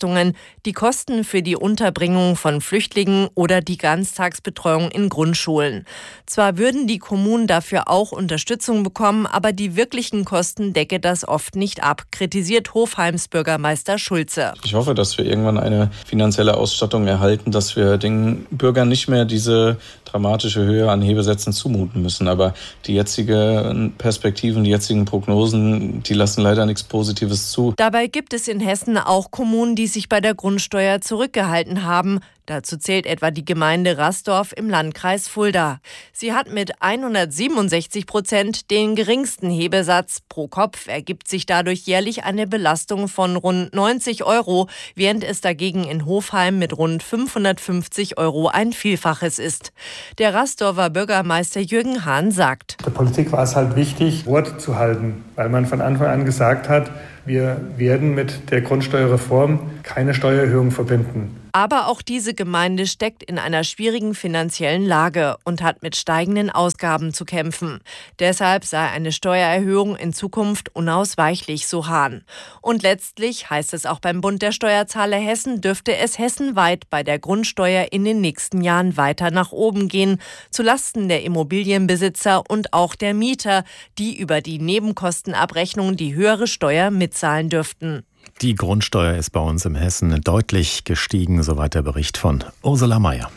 Die Kosten für die Unterbringung von Flüchtlingen oder die Ganztagsbetreuung in Grundschulen. Zwar würden die Kommunen dafür auch Unterstützung bekommen, aber die wirklichen Kosten decke das oft nicht ab, kritisiert Hofheims Bürgermeister Schulze. Ich hoffe, dass wir irgendwann eine finanzielle Ausstattung erhalten, dass wir den Bürgern nicht mehr diese dramatische Höhe an Hebesätzen zumuten müssen. Aber die jetzigen Perspektiven, die jetzigen Prognosen, die lassen leider nichts Positives zu. Dabei gibt es in Hessen auch Kommunen, die sich bei der Grundsteuer zurückgehalten haben. Dazu zählt etwa die Gemeinde Rasdorf im Landkreis Fulda. Sie hat mit 167% den geringsten Hebesatz. Pro Kopf ergibt sich dadurch jährlich eine Belastung von rund 90 €, während es dagegen in Hofheim mit rund 550 € ein Vielfaches ist. Der Rasdorfer Bürgermeister Jürgen Hahn sagt: Der Politik war es halt wichtig, Wort zu halten, weil man von Anfang an gesagt hat, wir werden mit der Grundsteuerreform keine Steuererhöhung verbinden. Aber auch diese Gemeinde steckt in einer schwierigen finanziellen Lage und hat mit steigenden Ausgaben zu kämpfen. Deshalb sei eine Steuererhöhung in Zukunft unausweichlich, so Hahn. Und letztlich, heißt es auch beim Bund der Steuerzahler Hessen, dürfte es hessenweit bei der Grundsteuer in den nächsten Jahren weiter nach oben gehen, zulasten der Immobilienbesitzer und auch der Mieter, die über die Nebenkostenabrechnung die höhere Steuer mitzahlen dürften. Die Grundsteuer ist bei uns im Hessen deutlich gestiegen, soweit der Bericht von Ursula Mayer.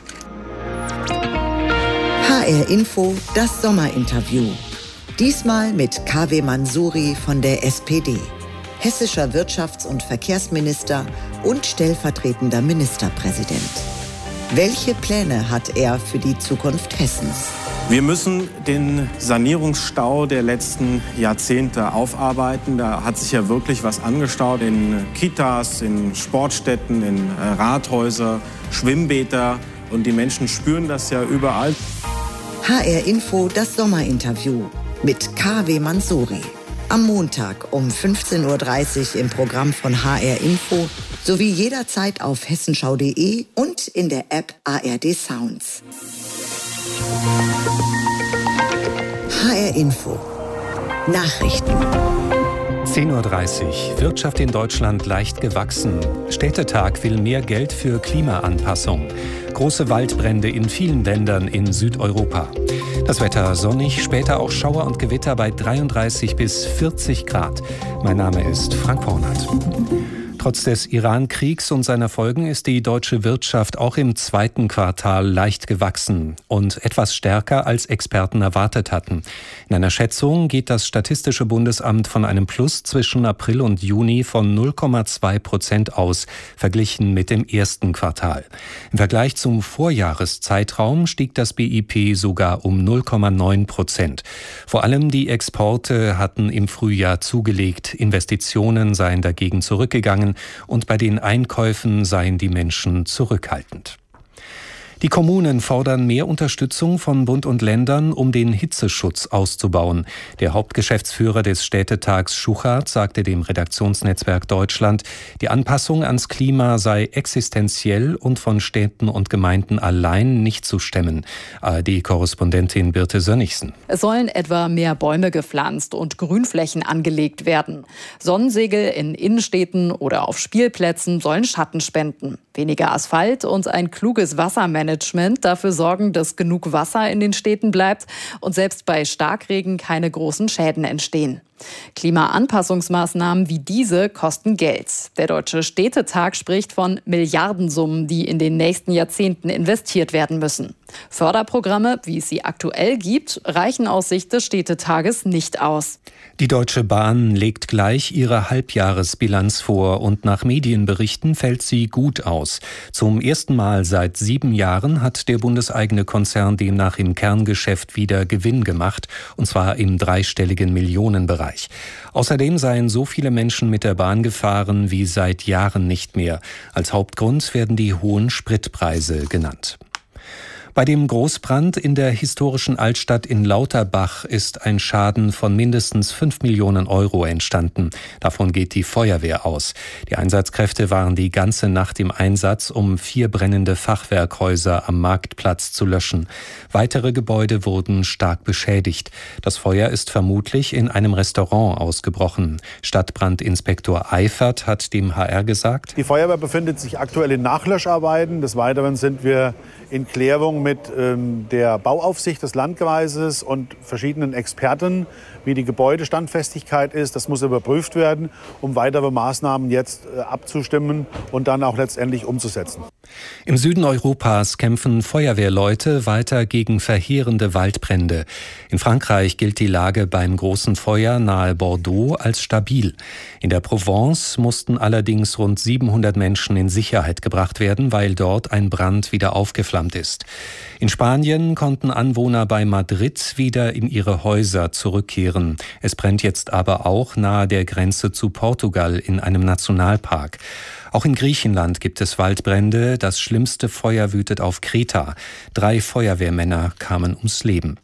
HR Info, das Sommerinterview. Diesmal mit Kaveh Mansouri von der SPD, hessischer Wirtschafts- und Verkehrsminister und stellvertretender Ministerpräsident. Welche Pläne hat er für die Zukunft Hessens? Wir müssen den Sanierungsstau der letzten Jahrzehnte aufarbeiten. Da hat sich ja wirklich was angestaut in Kitas, in Sportstätten, in Rathäuser, Schwimmbäder. Und die Menschen spüren das ja überall. HR Info, das Sommerinterview mit Kaveh Mansouri. Am Montag um 15.30 Uhr im Programm von HR Info sowie jederzeit auf hessenschau.de und in der App ARD Sounds. HR Info. Nachrichten. 10.30 Uhr. Wirtschaft in Deutschland leicht gewachsen. Städtetag will mehr Geld für Klimaanpassung. Große Waldbrände in vielen Ländern in Südeuropa. Das Wetter sonnig, später auch Schauer und Gewitter bei 33 bis 40 Grad. Mein Name ist Frank Hornert. Trotz des Iran-Kriegs und seiner Folgen ist die deutsche Wirtschaft auch im zweiten Quartal leicht gewachsen und etwas stärker als Experten erwartet hatten. In einer Schätzung geht das Statistische Bundesamt von einem Plus zwischen April und Juni von 0,2% aus, verglichen mit dem ersten Quartal. Im Vergleich zum Vorjahreszeitraum stieg das BIP sogar um 0,9%. Vor allem die Exporte hatten im Frühjahr zugelegt, Investitionen seien dagegen zurückgegangen und bei den Einkäufen seien die Menschen zurückhaltend. Die Kommunen fordern mehr Unterstützung von Bund und Ländern, um den Hitzeschutz auszubauen. Der Hauptgeschäftsführer des Städtetags Schuchart sagte dem Redaktionsnetzwerk Deutschland, die Anpassung ans Klima sei existenziell und von Städten und Gemeinden allein nicht zu stemmen. ARD-Korrespondentin Birte Sönnigsen. Es sollen etwa mehr Bäume gepflanzt und Grünflächen angelegt werden. Sonnensegel in Innenstädten oder auf Spielplätzen sollen Schatten spenden. Weniger Asphalt und ein kluges Wassermanagement dafür sorgen, dass genug Wasser in den Städten bleibt und selbst bei Starkregen keine großen Schäden entstehen. Klimaanpassungsmaßnahmen wie diese kosten Geld. Der Deutsche Städtetag spricht von Milliardensummen, die in den nächsten Jahrzehnten investiert werden müssen. Förderprogramme, wie es sie aktuell gibt, reichen aus Sicht des Städtetages nicht aus. Die Deutsche Bahn legt gleich ihre Halbjahresbilanz vor und nach Medienberichten fällt sie gut aus. Zum ersten Mal seit 7 Jahren hat der bundeseigene Konzern demnach im Kerngeschäft wieder Gewinn gemacht, und zwar im dreistelligen Millionenbereich. Außerdem seien so viele Menschen mit der Bahn gefahren wie seit Jahren nicht mehr. Als Hauptgrund werden die hohen Spritpreise genannt. Bei dem Großbrand in der historischen Altstadt in Lauterbach ist ein Schaden von mindestens 5 Millionen Euro entstanden. Davon geht die Feuerwehr aus. Die Einsatzkräfte waren die ganze Nacht im Einsatz, um 4 brennende Fachwerkhäuser am Marktplatz zu löschen. Weitere Gebäude wurden stark beschädigt. Das Feuer ist vermutlich in einem Restaurant ausgebrochen. Stadtbrandinspektor Eifert hat dem HR gesagt: Die Feuerwehr befindet sich aktuell in Nachlöscharbeiten. Des Weiteren sind wir in Klärung mit der Bauaufsicht des Landkreises und verschiedenen Experten, wie die Gebäudestandfestigkeit ist. Das muss überprüft werden, um weitere Maßnahmen jetzt abzustimmen und dann auch letztendlich umzusetzen. Im Süden Europas kämpfen Feuerwehrleute weiter gegen verheerende Waldbrände. In Frankreich gilt die Lage beim großen Feuer nahe Bordeaux als stabil. In der Provence mussten allerdings rund 700 Menschen in Sicherheit gebracht werden, weil dort ein Brand wieder aufgeflammt ist. In Spanien konnten Anwohner bei Madrid wieder in ihre Häuser zurückkehren. Es brennt jetzt aber auch nahe der Grenze zu Portugal in einem Nationalpark. Auch in Griechenland gibt es Waldbrände. Das schlimmste Feuer wütet auf Kreta. 3 Feuerwehrmänner kamen ums Leben.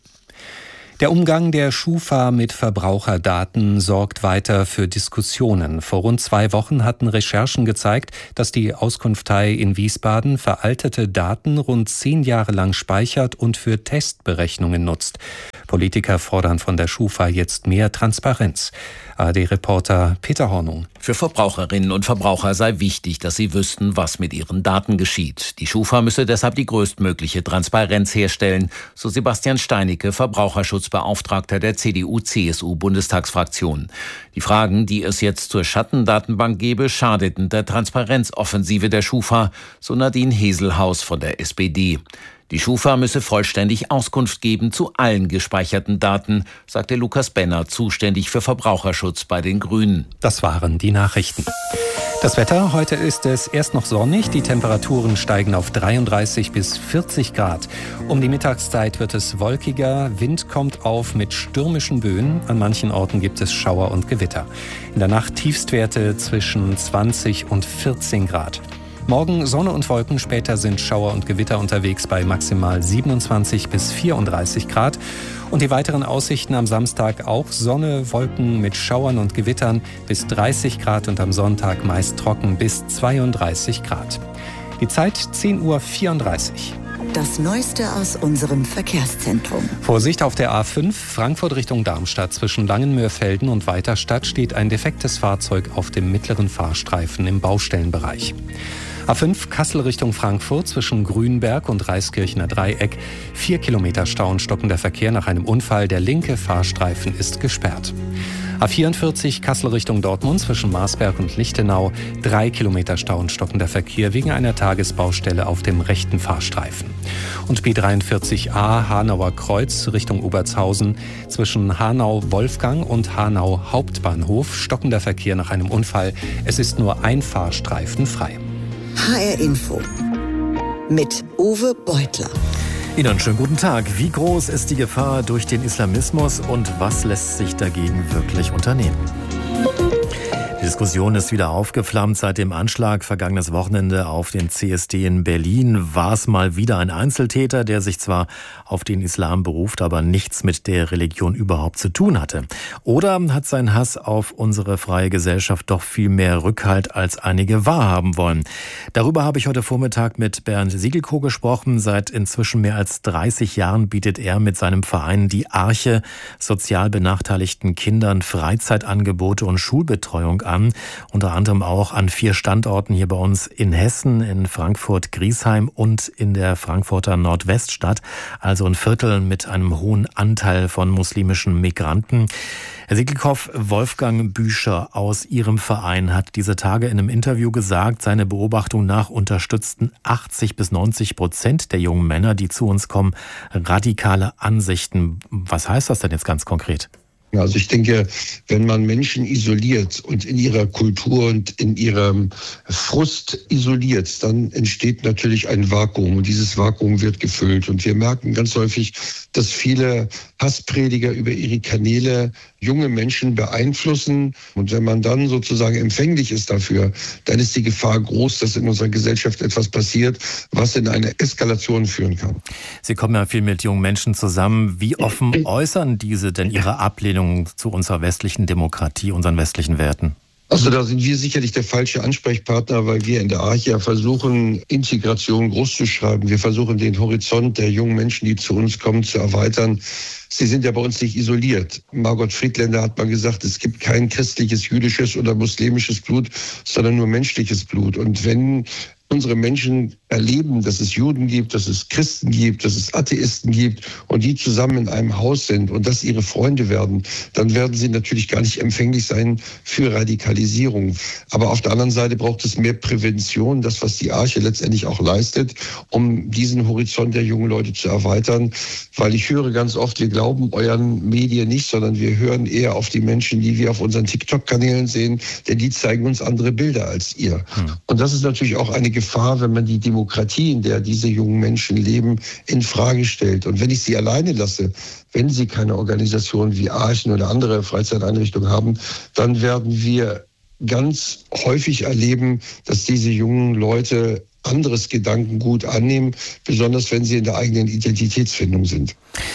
Der Umgang der Schufa mit Verbraucherdaten sorgt weiter für Diskussionen. Vor rund 2 Wochen hatten Recherchen gezeigt, dass die Auskunftei in Wiesbaden veraltete Daten rund 10 Jahre lang speichert und für Testberechnungen nutzt. Politiker fordern von der Schufa jetzt mehr Transparenz. ARD-Reporter Peter Hornung. Für Verbraucherinnen und Verbraucher sei wichtig, dass sie wüssten, was mit ihren Daten geschieht. Die Schufa müsse deshalb die größtmögliche Transparenz herstellen, so Sebastian Steinecke, Verbraucherschutzbeauftragter der CDU-CSU-Bundestagsfraktion. Die Fragen, die es jetzt zur Schattendatenbank gebe, schadeten der Transparenzoffensive der Schufa, so Nadine Heselhaus von der SPD. Die Schufa müsse vollständig Auskunft geben zu allen gespeicherten Daten, sagte Lukas Benner, zuständig für Verbraucherschutz bei den Grünen. Das waren die Nachrichten. Das Wetter, heute ist es erst noch sonnig, die Temperaturen steigen auf 33 bis 40 Grad. Um die Mittagszeit wird es wolkiger, Wind kommt auf mit stürmischen Böen, an manchen Orten gibt es Schauer und Gewitter. In der Nacht Tiefstwerte zwischen 20 und 14 Grad. Morgen Sonne und Wolken, später sind Schauer und Gewitter unterwegs bei maximal 27 bis 34 Grad. Und die weiteren Aussichten am Samstag auch Sonne, Wolken mit Schauern und Gewittern bis 30 Grad und am Sonntag meist trocken bis 32 Grad. Die Zeit 10:34 Uhr. Das Neueste aus unserem Verkehrszentrum. Vorsicht auf der A5 Frankfurt Richtung Darmstadt. Zwischen Langenmörfelden und Weiterstadt steht ein defektes Fahrzeug auf dem mittleren Fahrstreifen im Baustellenbereich. A5 Kassel Richtung Frankfurt zwischen Grünberg und Reiskirchener Dreieck. 4 Kilometer Stau und stockender Verkehr nach einem Unfall. Der linke Fahrstreifen ist gesperrt. A44 Kassel Richtung Dortmund zwischen Marsberg und Lichtenau. 3 Kilometer Stau und stockender Verkehr wegen einer Tagesbaustelle auf dem rechten Fahrstreifen. Und B43a Hanauer Kreuz Richtung Obertshausen zwischen Hanau-Wolfgang und Hanau Hauptbahnhof. Stockender Verkehr nach einem Unfall. Es ist nur ein Fahrstreifen frei. HR Info mit Uwe Beutler. Ihnen einen schönen guten Tag. Wie groß ist die Gefahr durch den Islamismus und was lässt sich dagegen wirklich unternehmen? Die Diskussion ist wieder aufgeflammt. Seit dem Anschlag vergangenes Wochenende auf den CSD in Berlin war es mal wieder ein Einzeltäter, der sich zwar auf den Islam beruft, aber nichts mit der Religion überhaupt zu tun hatte. Oder hat sein Hass auf unsere freie Gesellschaft doch viel mehr Rückhalt, als einige wahrhaben wollen? Darüber habe ich heute Vormittag mit Bernd Siegelko gesprochen. Seit inzwischen mehr als 30 Jahren bietet er mit seinem Verein Die Arche sozial benachteiligten Kindern Freizeitangebote und Schulbetreuung an. Unter anderem auch an 4 Standorten hier bei uns in Hessen, in Frankfurt-Griesheim und in der Frankfurter Nordweststadt. Also ein Viertel mit einem hohen Anteil von muslimischen Migranten. Herr Siegelkow, Wolfgang Büscher aus Ihrem Verein hat diese Tage in einem Interview gesagt, seine Beobachtung nach unterstützten 80-90% der jungen Männer, die zu uns kommen, radikale Ansichten. Was heißt das denn jetzt ganz konkret? Also ich denke, wenn man Menschen isoliert und in ihrer Kultur und in ihrem Frust isoliert, dann entsteht natürlich ein Vakuum und dieses Vakuum wird gefüllt. Und wir merken ganz häufig, dass viele Hassprediger über ihre Kanäle junge Menschen beeinflussen. Und wenn man dann sozusagen empfänglich ist dafür, dann ist die Gefahr groß, dass in unserer Gesellschaft etwas passiert, was in eine Eskalation führen kann. Sie kommen ja viel mit jungen Menschen zusammen. Wie offen äußern diese denn ihre Ablehnung zu unserer westlichen Demokratie, unseren westlichen Werten? Also da sind wir sicherlich der falsche Ansprechpartner, weil wir in der Arche versuchen, Integration groß zu schreiben. Wir versuchen, den Horizont der jungen Menschen, die zu uns kommen, zu erweitern. Sie sind ja bei uns nicht isoliert. Margot Friedländer hat mal gesagt, es gibt kein christliches, jüdisches oder muslimisches Blut, sondern nur menschliches Blut. Und wenn unsere Menschen erleben, dass es Juden gibt, dass es Christen gibt, dass es Atheisten gibt und die zusammen in einem Haus sind und das ihre Freunde werden, dann werden sie natürlich gar nicht empfänglich sein für Radikalisierung. Aber auf der anderen Seite braucht es mehr Prävention, das, was die Arche letztendlich auch leistet, um diesen Horizont der jungen Leute zu erweitern. Weil ich höre ganz oft, wir glauben euren Medien nicht, sondern wir hören eher auf die Menschen, die wir auf unseren TikTok-Kanälen sehen, denn die zeigen uns andere Bilder als ihr. Und das ist natürlich auch eine Gefahr, wenn man die Demokratie, in der diese jungen Menschen leben, in Frage stellt. Und wenn ich sie alleine lasse, wenn sie keine Organisation wie Archen oder andere Freizeiteinrichtungen haben, dann werden wir ganz häufig erleben, dass diese jungen Leute anderes Gedankengut annehmen, besonders wenn sie in der eigenen Identitätsfindung sind.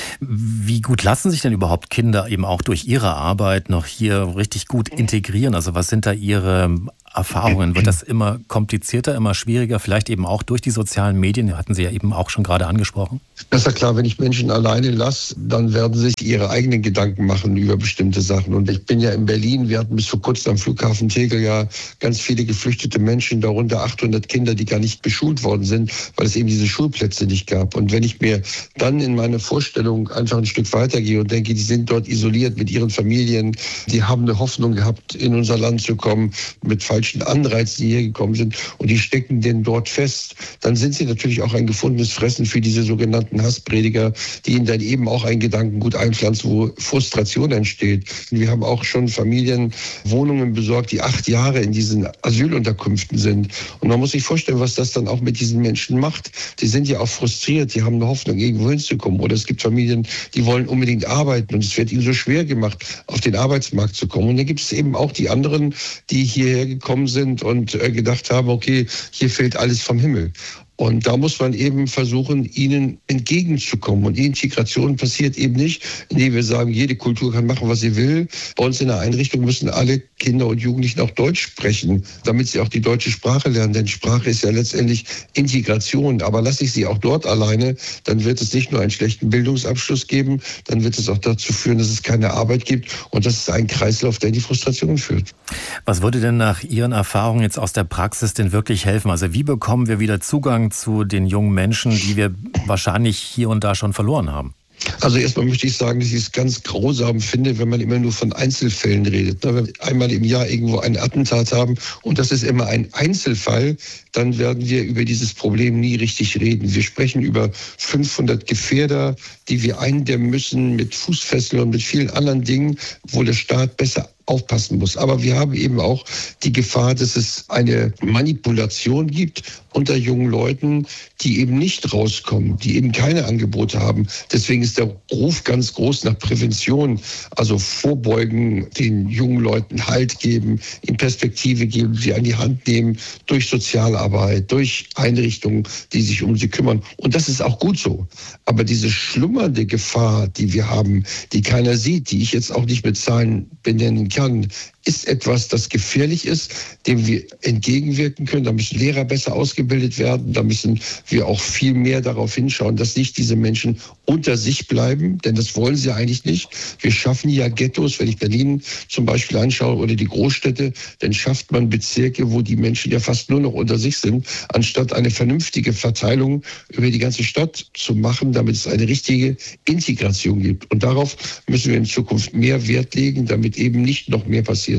Wie gut lassen sich denn überhaupt Kinder eben auch durch ihre Arbeit noch hier richtig gut integrieren? Also was sind da Ihre Erfahrungen? Wird das immer komplizierter, immer schwieriger? Vielleicht eben auch durch die sozialen Medien, hatten Sie ja eben auch schon gerade angesprochen. Das ist ja klar, wenn ich Menschen alleine lasse, dann werden sie sich ihre eigenen Gedanken machen über bestimmte Sachen. Und ich bin ja in Berlin, wir hatten bis vor kurzem am Flughafen Tegel ja ganz viele geflüchtete Menschen, darunter 800 Kinder, die gar nicht beschult worden sind, weil es eben diese Schulplätze nicht gab. Und wenn ich mir dann in meine Vorstellung einfach ein Stück weitergehe und denke, die sind dort isoliert mit ihren Familien, die haben eine Hoffnung gehabt, in unser Land zu kommen, mit falschen Anreizen, die hier gekommen sind, und die stecken denn dort fest, dann sind sie natürlich auch ein gefundenes Fressen für diese sogenannten Hassprediger, die ihnen dann eben auch einen Gedankengut einpflanzen, wo Frustration entsteht. Wir haben auch schon Familienwohnungen besorgt, die 8 Jahre in diesen Asylunterkünften sind. Und man muss sich vorstellen, was das dann auch mit diesen Menschen macht. Die sind ja auch frustriert, die haben eine Hoffnung, irgendwo hinzukommen. Oder es gibt Familien, die wollen unbedingt arbeiten und es wird ihnen so schwer gemacht, auf den Arbeitsmarkt zu kommen. Und dann gibt es eben auch die anderen, die hierher gekommen sind und gedacht haben, okay, hier fällt alles vom Himmel. Und da muss man eben versuchen, ihnen entgegenzukommen. Und die Integration passiert eben nicht, indem wir sagen, jede Kultur kann machen, was sie will. Bei uns in der Einrichtung müssen alle Kinder und Jugendlichen auch Deutsch sprechen, damit sie auch die deutsche Sprache lernen. Denn Sprache ist ja letztendlich Integration. Aber lasse ich sie auch dort alleine, dann wird es nicht nur einen schlechten Bildungsabschluss geben, dann wird es auch dazu führen, dass es keine Arbeit gibt. Und das ist ein Kreislauf, der in die Frustration führt. Was würde denn nach Ihren Erfahrungen jetzt aus der Praxis denn wirklich helfen? Also wie bekommen wir wieder Zugang zu den jungen Menschen, die wir wahrscheinlich hier und da schon verloren haben? Also erstmal möchte ich sagen, dass ich es ganz grausam finde, wenn man immer nur von Einzelfällen redet. Wenn wir einmal im Jahr irgendwo ein Attentat haben und das ist immer ein Einzelfall, dann werden wir über dieses Problem nie richtig reden. Wir sprechen über 500 Gefährder, die wir eindämmen müssen mit Fußfesseln und mit vielen anderen Dingen, wo der Staat besser aufpassen muss. Aber wir haben eben auch die Gefahr, dass es eine Manipulation gibt unter jungen Leuten, die eben nicht rauskommen, die eben keine Angebote haben. Deswegen ist der Ruf ganz groß nach Prävention, also vorbeugen, den jungen Leuten Halt geben, ihnen Perspektive geben, sie an die Hand nehmen durch Sozialarbeit, durch Einrichtungen, die sich um sie kümmern. Und das ist auch gut so. Aber diese schlummernde Gefahr, die wir haben, die keiner sieht, die ich jetzt auch nicht mit Zahlen benennen kann, ist etwas, das gefährlich ist, dem wir entgegenwirken können. Da müssen Lehrer besser ausgebildet werden. Da müssen wir auch viel mehr darauf hinschauen, dass nicht diese Menschen unter sich bleiben, denn das wollen sie eigentlich nicht. Wir schaffen ja Ghettos, wenn ich Berlin zum Beispiel anschaue oder die Großstädte, dann schafft man Bezirke, wo die Menschen ja fast nur noch unter sich sind, anstatt eine vernünftige Verteilung über die ganze Stadt zu machen, damit es eine richtige Integration gibt. Und darauf müssen wir in Zukunft mehr Wert legen, damit eben nicht noch mehr passiert.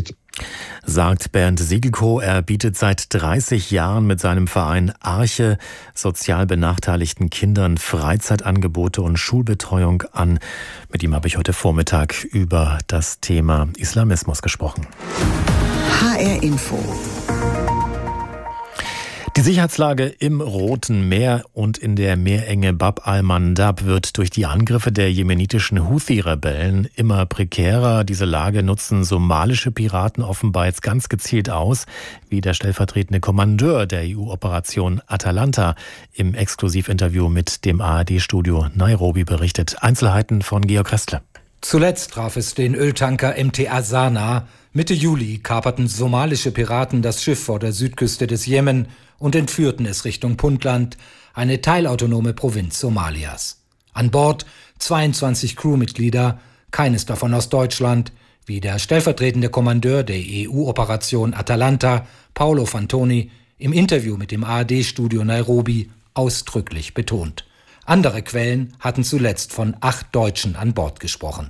Sagt Bernd Siegelko. Er bietet seit 30 Jahren mit seinem Verein Arche sozial benachteiligten Kindern Freizeitangebote und Schulbetreuung an. Mit ihm habe ich heute Vormittag über das Thema Islamismus gesprochen. HR Info. Die Sicherheitslage im Roten Meer und in der Meerenge Bab al-Mandab wird durch die Angriffe der jemenitischen Houthi-Rebellen immer prekärer. Diese Lage nutzen somalische Piraten offenbar jetzt ganz gezielt aus, wie der stellvertretende Kommandeur der EU-Operation Atalanta im Exklusivinterview mit dem ARD-Studio Nairobi berichtet. Einzelheiten von Georg Restle. Zuletzt traf es den Öltanker MT Azana. Mitte Juli kaperten somalische Piraten das Schiff vor der Südküste des Jemen und entführten es Richtung Puntland, eine teilautonome Provinz Somalias. An Bord 22 Crewmitglieder, keines davon aus Deutschland, wie der stellvertretende Kommandeur der EU-Operation Atalanta, Paolo Fantoni, im Interview mit dem ARD-Studio Nairobi ausdrücklich betont. Andere Quellen hatten zuletzt von 8 Deutschen an Bord gesprochen.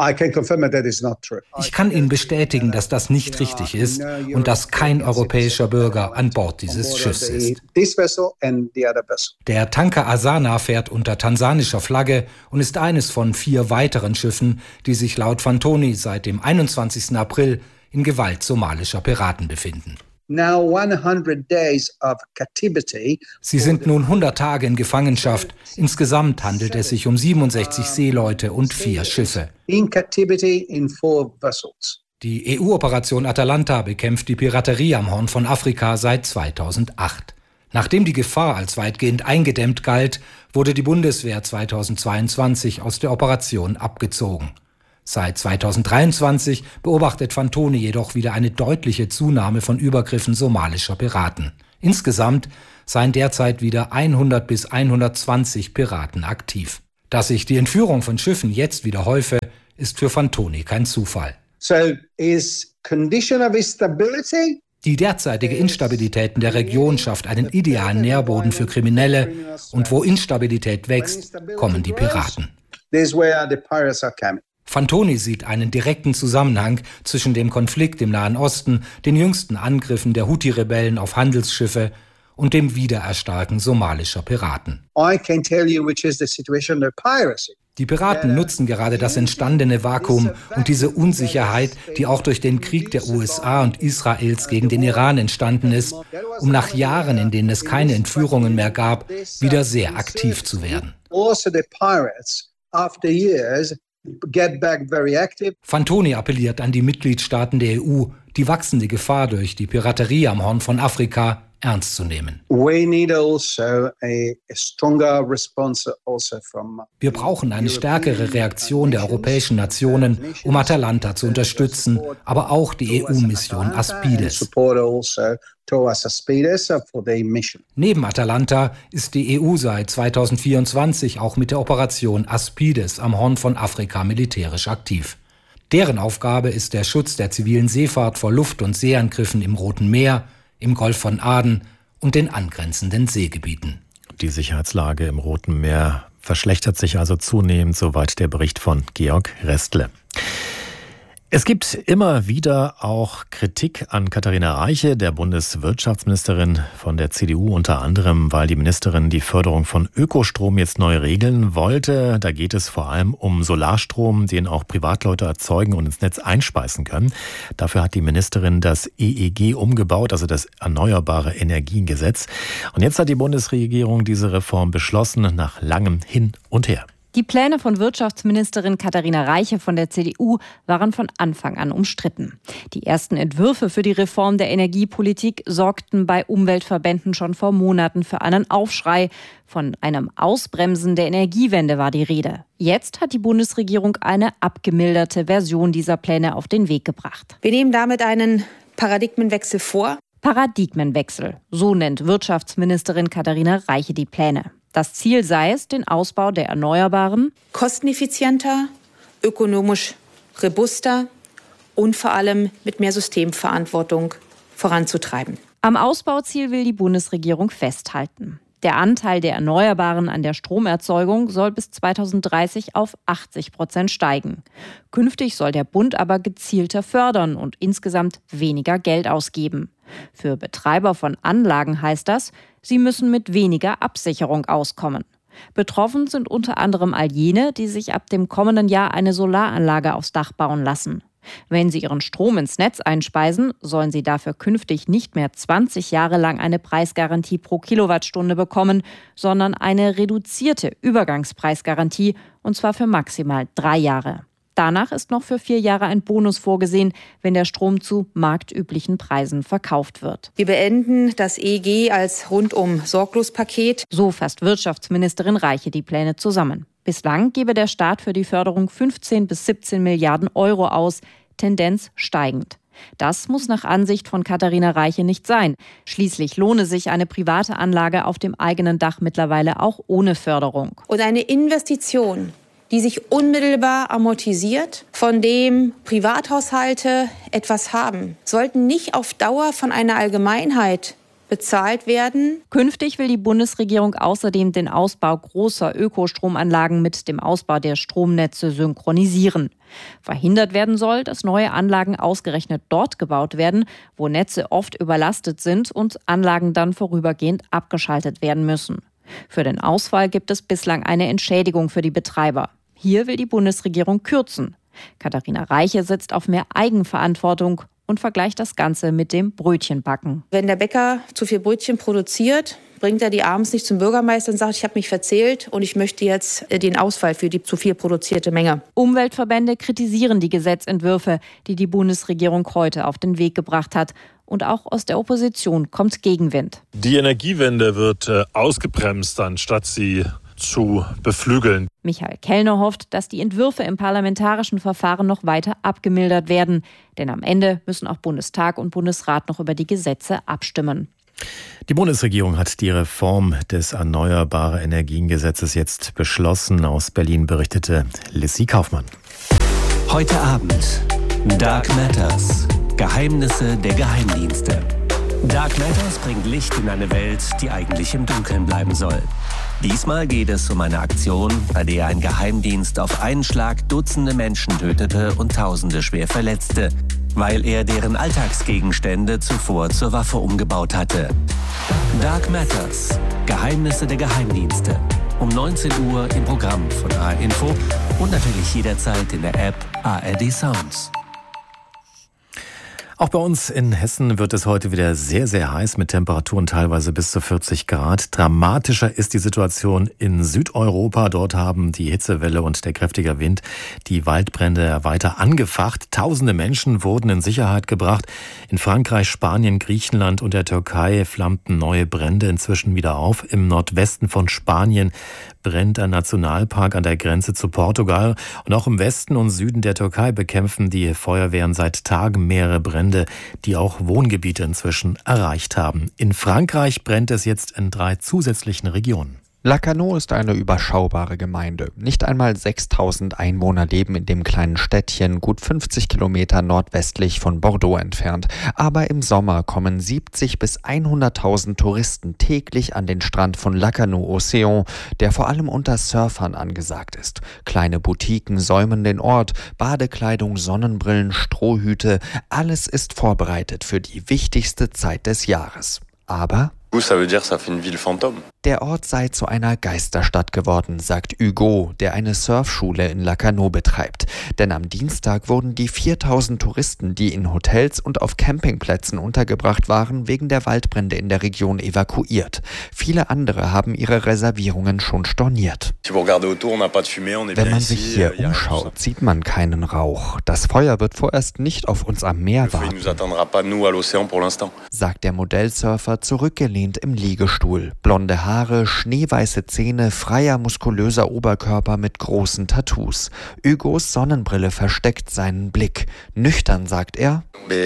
Ich kann Ihnen bestätigen, dass das nicht richtig ist und dass kein europäischer Bürger an Bord dieses Schiffs ist. Der Tanker Azana fährt unter tansanischer Flagge und ist eines von 4 weiteren Schiffen, die sich laut Fantoni seit dem 21. April in Gewalt somalischer Piraten befinden. Sie sind nun 100 Tage in Gefangenschaft. Insgesamt handelt es sich um 67 Seeleute und 4 Schiffe. Die EU-Operation Atalanta bekämpft die Piraterie am Horn von Afrika seit 2008. Nachdem die Gefahr als weitgehend eingedämmt galt, wurde die Bundeswehr 2022 aus der Operation abgezogen. Seit 2023 beobachtet Fantoni jedoch wieder eine deutliche Zunahme von Übergriffen somalischer Piraten. Insgesamt seien derzeit wieder 100 bis 120 Piraten aktiv. Dass sich die Entführung von Schiffen jetzt wieder häufe, ist für Fantoni kein Zufall. Die derzeitige Instabilität in der Region schafft einen idealen Nährboden für Kriminelle, und wo Instabilität wächst, kommen die Piraten. Fantoni sieht einen direkten Zusammenhang zwischen dem Konflikt im Nahen Osten, den jüngsten Angriffen der Houthi-Rebellen auf Handelsschiffe und dem Wiedererstarken somalischer Piraten. Die Piraten nutzen gerade das entstandene Vakuum und diese Unsicherheit, die auch durch den Krieg der USA und Israels gegen den Iran entstanden ist, um nach Jahren, in denen es keine Entführungen mehr gab, wieder sehr aktiv zu werden. Fantoni appelliert an die Mitgliedstaaten der EU, die wachsende Gefahr durch die Piraterie am Horn von Afrika ernst zu nehmen. Wir brauchen eine stärkere Reaktion der europäischen Nationen, um Atalanta zu unterstützen, aber auch die EU-Mission Aspides. Neben Atalanta ist die EU seit 2024 auch mit der Operation Aspides am Horn von Afrika militärisch aktiv. Deren Aufgabe ist der Schutz der zivilen Seefahrt vor Luft- und Seeangriffen im Roten Meer, im Golf von Aden und den angrenzenden Seegebieten. Die Sicherheitslage im Roten Meer verschlechtert sich also zunehmend, soweit der Bericht von Georg Restle. Es gibt immer wieder auch Kritik an Katharina Reiche, der Bundeswirtschaftsministerin von der CDU, unter anderem, weil die Ministerin die Förderung von Ökostrom jetzt neu regeln wollte. Da geht es vor allem um Solarstrom, den auch Privatleute erzeugen und ins Netz einspeisen können. Dafür hat die Ministerin das EEG umgebaut, also das Erneuerbare Energiengesetz. Und jetzt hat die Bundesregierung diese Reform beschlossen, nach langem Hin und Her. Die Pläne von Wirtschaftsministerin Katharina Reiche von der CDU waren von Anfang an umstritten. Die ersten Entwürfe für die Reform der Energiepolitik sorgten bei Umweltverbänden schon vor Monaten für einen Aufschrei. Von einem Ausbremsen der Energiewende war die Rede. Jetzt hat die Bundesregierung eine abgemilderte Version dieser Pläne auf den Weg gebracht. Wir nehmen damit einen Paradigmenwechsel vor. Paradigmenwechsel, so nennt Wirtschaftsministerin Katharina Reiche die Pläne. Das Ziel sei es, den Ausbau der Erneuerbaren kosteneffizienter, ökonomisch robuster und vor allem mit mehr Systemverantwortung voranzutreiben. Am Ausbauziel will die Bundesregierung festhalten. Der Anteil der Erneuerbaren an der Stromerzeugung soll bis 2030 auf 80% steigen. Künftig soll der Bund aber gezielter fördern und insgesamt weniger Geld ausgeben. Für Betreiber von Anlagen heißt das, sie müssen mit weniger Absicherung auskommen. Betroffen sind unter anderem all jene, die sich ab dem kommenden Jahr eine Solaranlage aufs Dach bauen lassen. Wenn sie ihren Strom ins Netz einspeisen, sollen sie dafür künftig nicht mehr 20 Jahre lang eine Preisgarantie pro Kilowattstunde bekommen, sondern eine reduzierte Übergangspreisgarantie, und zwar für maximal 3 Jahre. Danach ist noch für 4 Jahre ein Bonus vorgesehen, wenn der Strom zu marktüblichen Preisen verkauft wird. Wir beenden das EEG als Rundum-Sorglos-Paket. So fasst Wirtschaftsministerin Reiche die Pläne zusammen. Bislang gebe der Staat für die Förderung 15 bis 17 Milliarden Euro aus, Tendenz steigend. Das muss nach Ansicht von Katharina Reiche nicht sein. Schließlich lohne sich eine private Anlage auf dem eigenen Dach mittlerweile auch ohne Förderung. Und eine Investition, die sich unmittelbar amortisiert, von dem Privathaushalte etwas haben, sollten nicht auf Dauer von einer Allgemeinheit bezahlt werden. Künftig will die Bundesregierung außerdem den Ausbau großer Ökostromanlagen mit dem Ausbau der Stromnetze synchronisieren. Verhindert werden soll, dass neue Anlagen ausgerechnet dort gebaut werden, wo Netze oft überlastet sind und Anlagen dann vorübergehend abgeschaltet werden müssen. Für den Ausfall gibt es bislang eine Entschädigung für die Betreiber. Hier will die Bundesregierung kürzen. Katharina Reiche setzt auf mehr Eigenverantwortung und vergleicht das Ganze mit dem Brötchenbacken. Wenn der Bäcker zu viel Brötchen produziert, bringt er die abends nicht zum Bürgermeister und sagt, ich habe mich verzählt und ich möchte jetzt den Ausfall für die zu viel produzierte Menge. Umweltverbände kritisieren die Gesetzentwürfe, die die Bundesregierung heute auf den Weg gebracht hat. Und auch aus der Opposition kommt Gegenwind. Die Energiewende wird ausgebremst, anstatt sie zu beflügeln. Michael Kellner hofft, dass die Entwürfe im parlamentarischen Verfahren noch weiter abgemildert werden. Denn am Ende müssen auch Bundestag und Bundesrat noch über die Gesetze abstimmen. Die Bundesregierung hat die Reform des Erneuerbare Energien-Gesetzes jetzt beschlossen. Aus Berlin berichtete Lissy Kaufmann. Heute Abend Dark Matters. Geheimnisse der Geheimdienste. Dark Matters bringt Licht in eine Welt, die eigentlich im Dunkeln bleiben soll. Diesmal geht es um eine Aktion, bei der ein Geheimdienst auf einen Schlag Dutzende Menschen tötete und Tausende schwer verletzte, weil er deren Alltagsgegenstände zuvor zur Waffe umgebaut hatte. Dark Matters. Geheimnisse der Geheimdienste. Um 19 Uhr im Programm von ARD Info und natürlich jederzeit in der App ARD Sounds. Auch bei uns in Hessen wird es heute wieder sehr, sehr heiß mit Temperaturen teilweise bis zu 40 Grad. Dramatischer ist die Situation in Südeuropa. Dort haben die Hitzewelle und der kräftige Wind die Waldbrände weiter angefacht. Tausende Menschen wurden in Sicherheit gebracht. In Frankreich, Spanien, Griechenland und der Türkei flammten neue Brände inzwischen wieder auf. Im Nordwesten von Spanien brennt ein Nationalpark an der Grenze zu Portugal. Und auch im Westen und Süden der Türkei bekämpfen die Feuerwehren seit Tagen mehrere Brände, die auch Wohngebiete inzwischen erreicht haben. In Frankreich brennt es jetzt in 3 zusätzlichen Regionen. Lacanau ist eine überschaubare Gemeinde. Nicht einmal 6.000 Einwohner leben in dem kleinen Städtchen, gut 50 Kilometer nordwestlich von Bordeaux entfernt. Aber im Sommer kommen 70.000 bis 100.000 Touristen täglich an den Strand von Lacanau-Océan, der vor allem unter Surfern angesagt ist. Kleine Boutiquen säumen den Ort, Badekleidung, Sonnenbrillen, Strohhüte, alles ist vorbereitet für die wichtigste Zeit des Jahres. Aber der Ort sei zu einer Geisterstadt geworden, sagt Hugo, der eine Surfschule in Lacanau betreibt. Denn am Dienstag wurden die 4.000 Touristen, die in Hotels und auf Campingplätzen untergebracht waren, wegen der Waldbrände in der Region evakuiert. Viele andere haben ihre Reservierungen schon storniert. Wenn man sich hier umschaut, sieht man keinen Rauch. Das Feuer wird vorerst nicht auf uns am Meer warten, sagt der Modellsurfer zurückgelehnt im Liegestuhl. Blonde Haare, schneeweiße Zähne, freier, muskulöser Oberkörper mit großen Tattoos. Hugos Sonnenbrille versteckt seinen Blick. Nüchtern sagt er: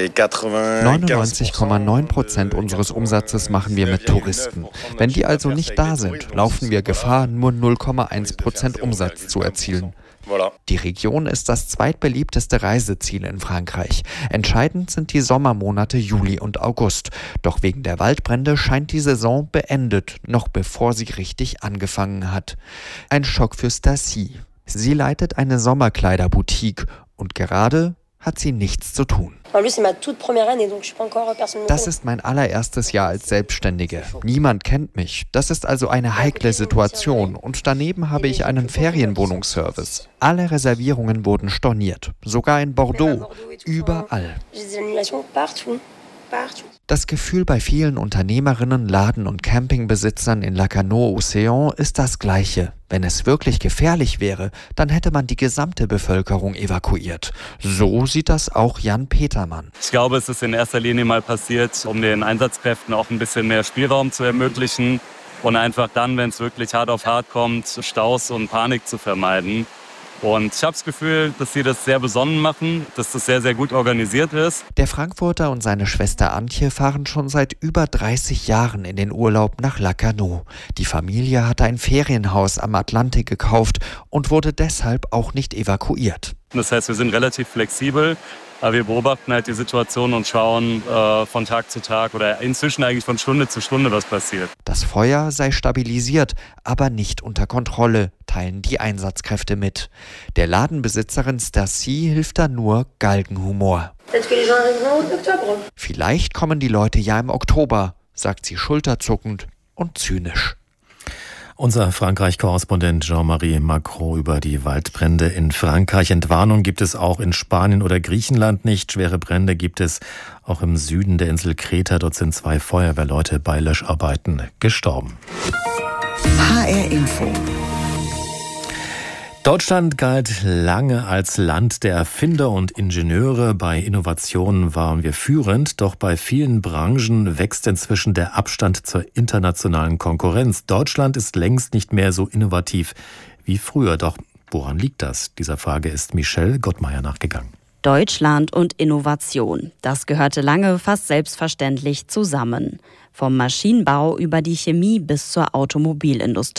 99,9% unseres Umsatzes machen wir mit Touristen. Wenn die also nicht da sind, laufen wir Gefahr, nur 0,1% Umsatz zu erzielen. Die Region ist das zweitbeliebteste Reiseziel in Frankreich. Entscheidend sind die Sommermonate Juli und August. Doch wegen der Waldbrände scheint die Saison beendet, noch bevor sie richtig angefangen hat. Ein Schock für Stacy. Sie leitet eine Sommerkleiderboutique und gerade hat sie nichts zu tun. Das ist mein allererstes Jahr als Selbstständige. Niemand kennt mich. Das ist also eine heikle Situation. Und daneben habe ich einen Ferienwohnungsservice. Alle Reservierungen wurden storniert. Sogar in Bordeaux. Überall. Das Gefühl bei vielen Unternehmerinnen, Laden- und Campingbesitzern in Lacanau-Océan ist das gleiche. Wenn es wirklich gefährlich wäre, dann hätte man die gesamte Bevölkerung evakuiert. So sieht das auch Jan Petermann. Ich glaube, es ist in erster Linie mal passiert, um den Einsatzkräften auch ein bisschen mehr Spielraum zu ermöglichen und einfach dann, wenn es wirklich hart auf hart kommt, Staus und Panik zu vermeiden. Und ich habe das Gefühl, dass sie das sehr besonnen machen, dass das sehr, sehr gut organisiert ist. Der Frankfurter und seine Schwester Antje fahren schon seit über 30 Jahren in den Urlaub nach Lacanau. Die Familie hatte ein Ferienhaus am Atlantik gekauft und wurde deshalb auch nicht evakuiert. Das heißt, wir sind relativ flexibel, aber wir beobachten halt die Situation und schauen von Tag zu Tag oder inzwischen eigentlich von Stunde zu Stunde, was passiert. Das Feuer sei stabilisiert, aber nicht unter Kontrolle, teilen die Einsatzkräfte mit. Der Ladenbesitzerin Stacy hilft da nur Galgenhumor. Vielleicht kommen die Leute ja im Oktober, sagt sie schulterzuckend und zynisch. Unser Frankreich-Korrespondent Jean-Marie Macron über die Waldbrände in Frankreich. Entwarnung gibt es auch in Spanien oder Griechenland nicht. Schwere Brände gibt es auch im Süden der Insel Kreta. Dort sind 2 Feuerwehrleute bei Löscharbeiten gestorben. HR Info. Deutschland galt lange als Land der Erfinder und Ingenieure. Bei Innovationen waren wir führend, doch bei vielen Branchen wächst inzwischen der Abstand zur internationalen Konkurrenz. Deutschland ist längst nicht mehr so innovativ wie früher. Doch woran liegt das? Dieser Frage ist Michelle Gottmeier nachgegangen. Deutschland und Innovation, das gehörte lange fast selbstverständlich zusammen. Vom Maschinenbau über die Chemie bis zur Automobilindustrie.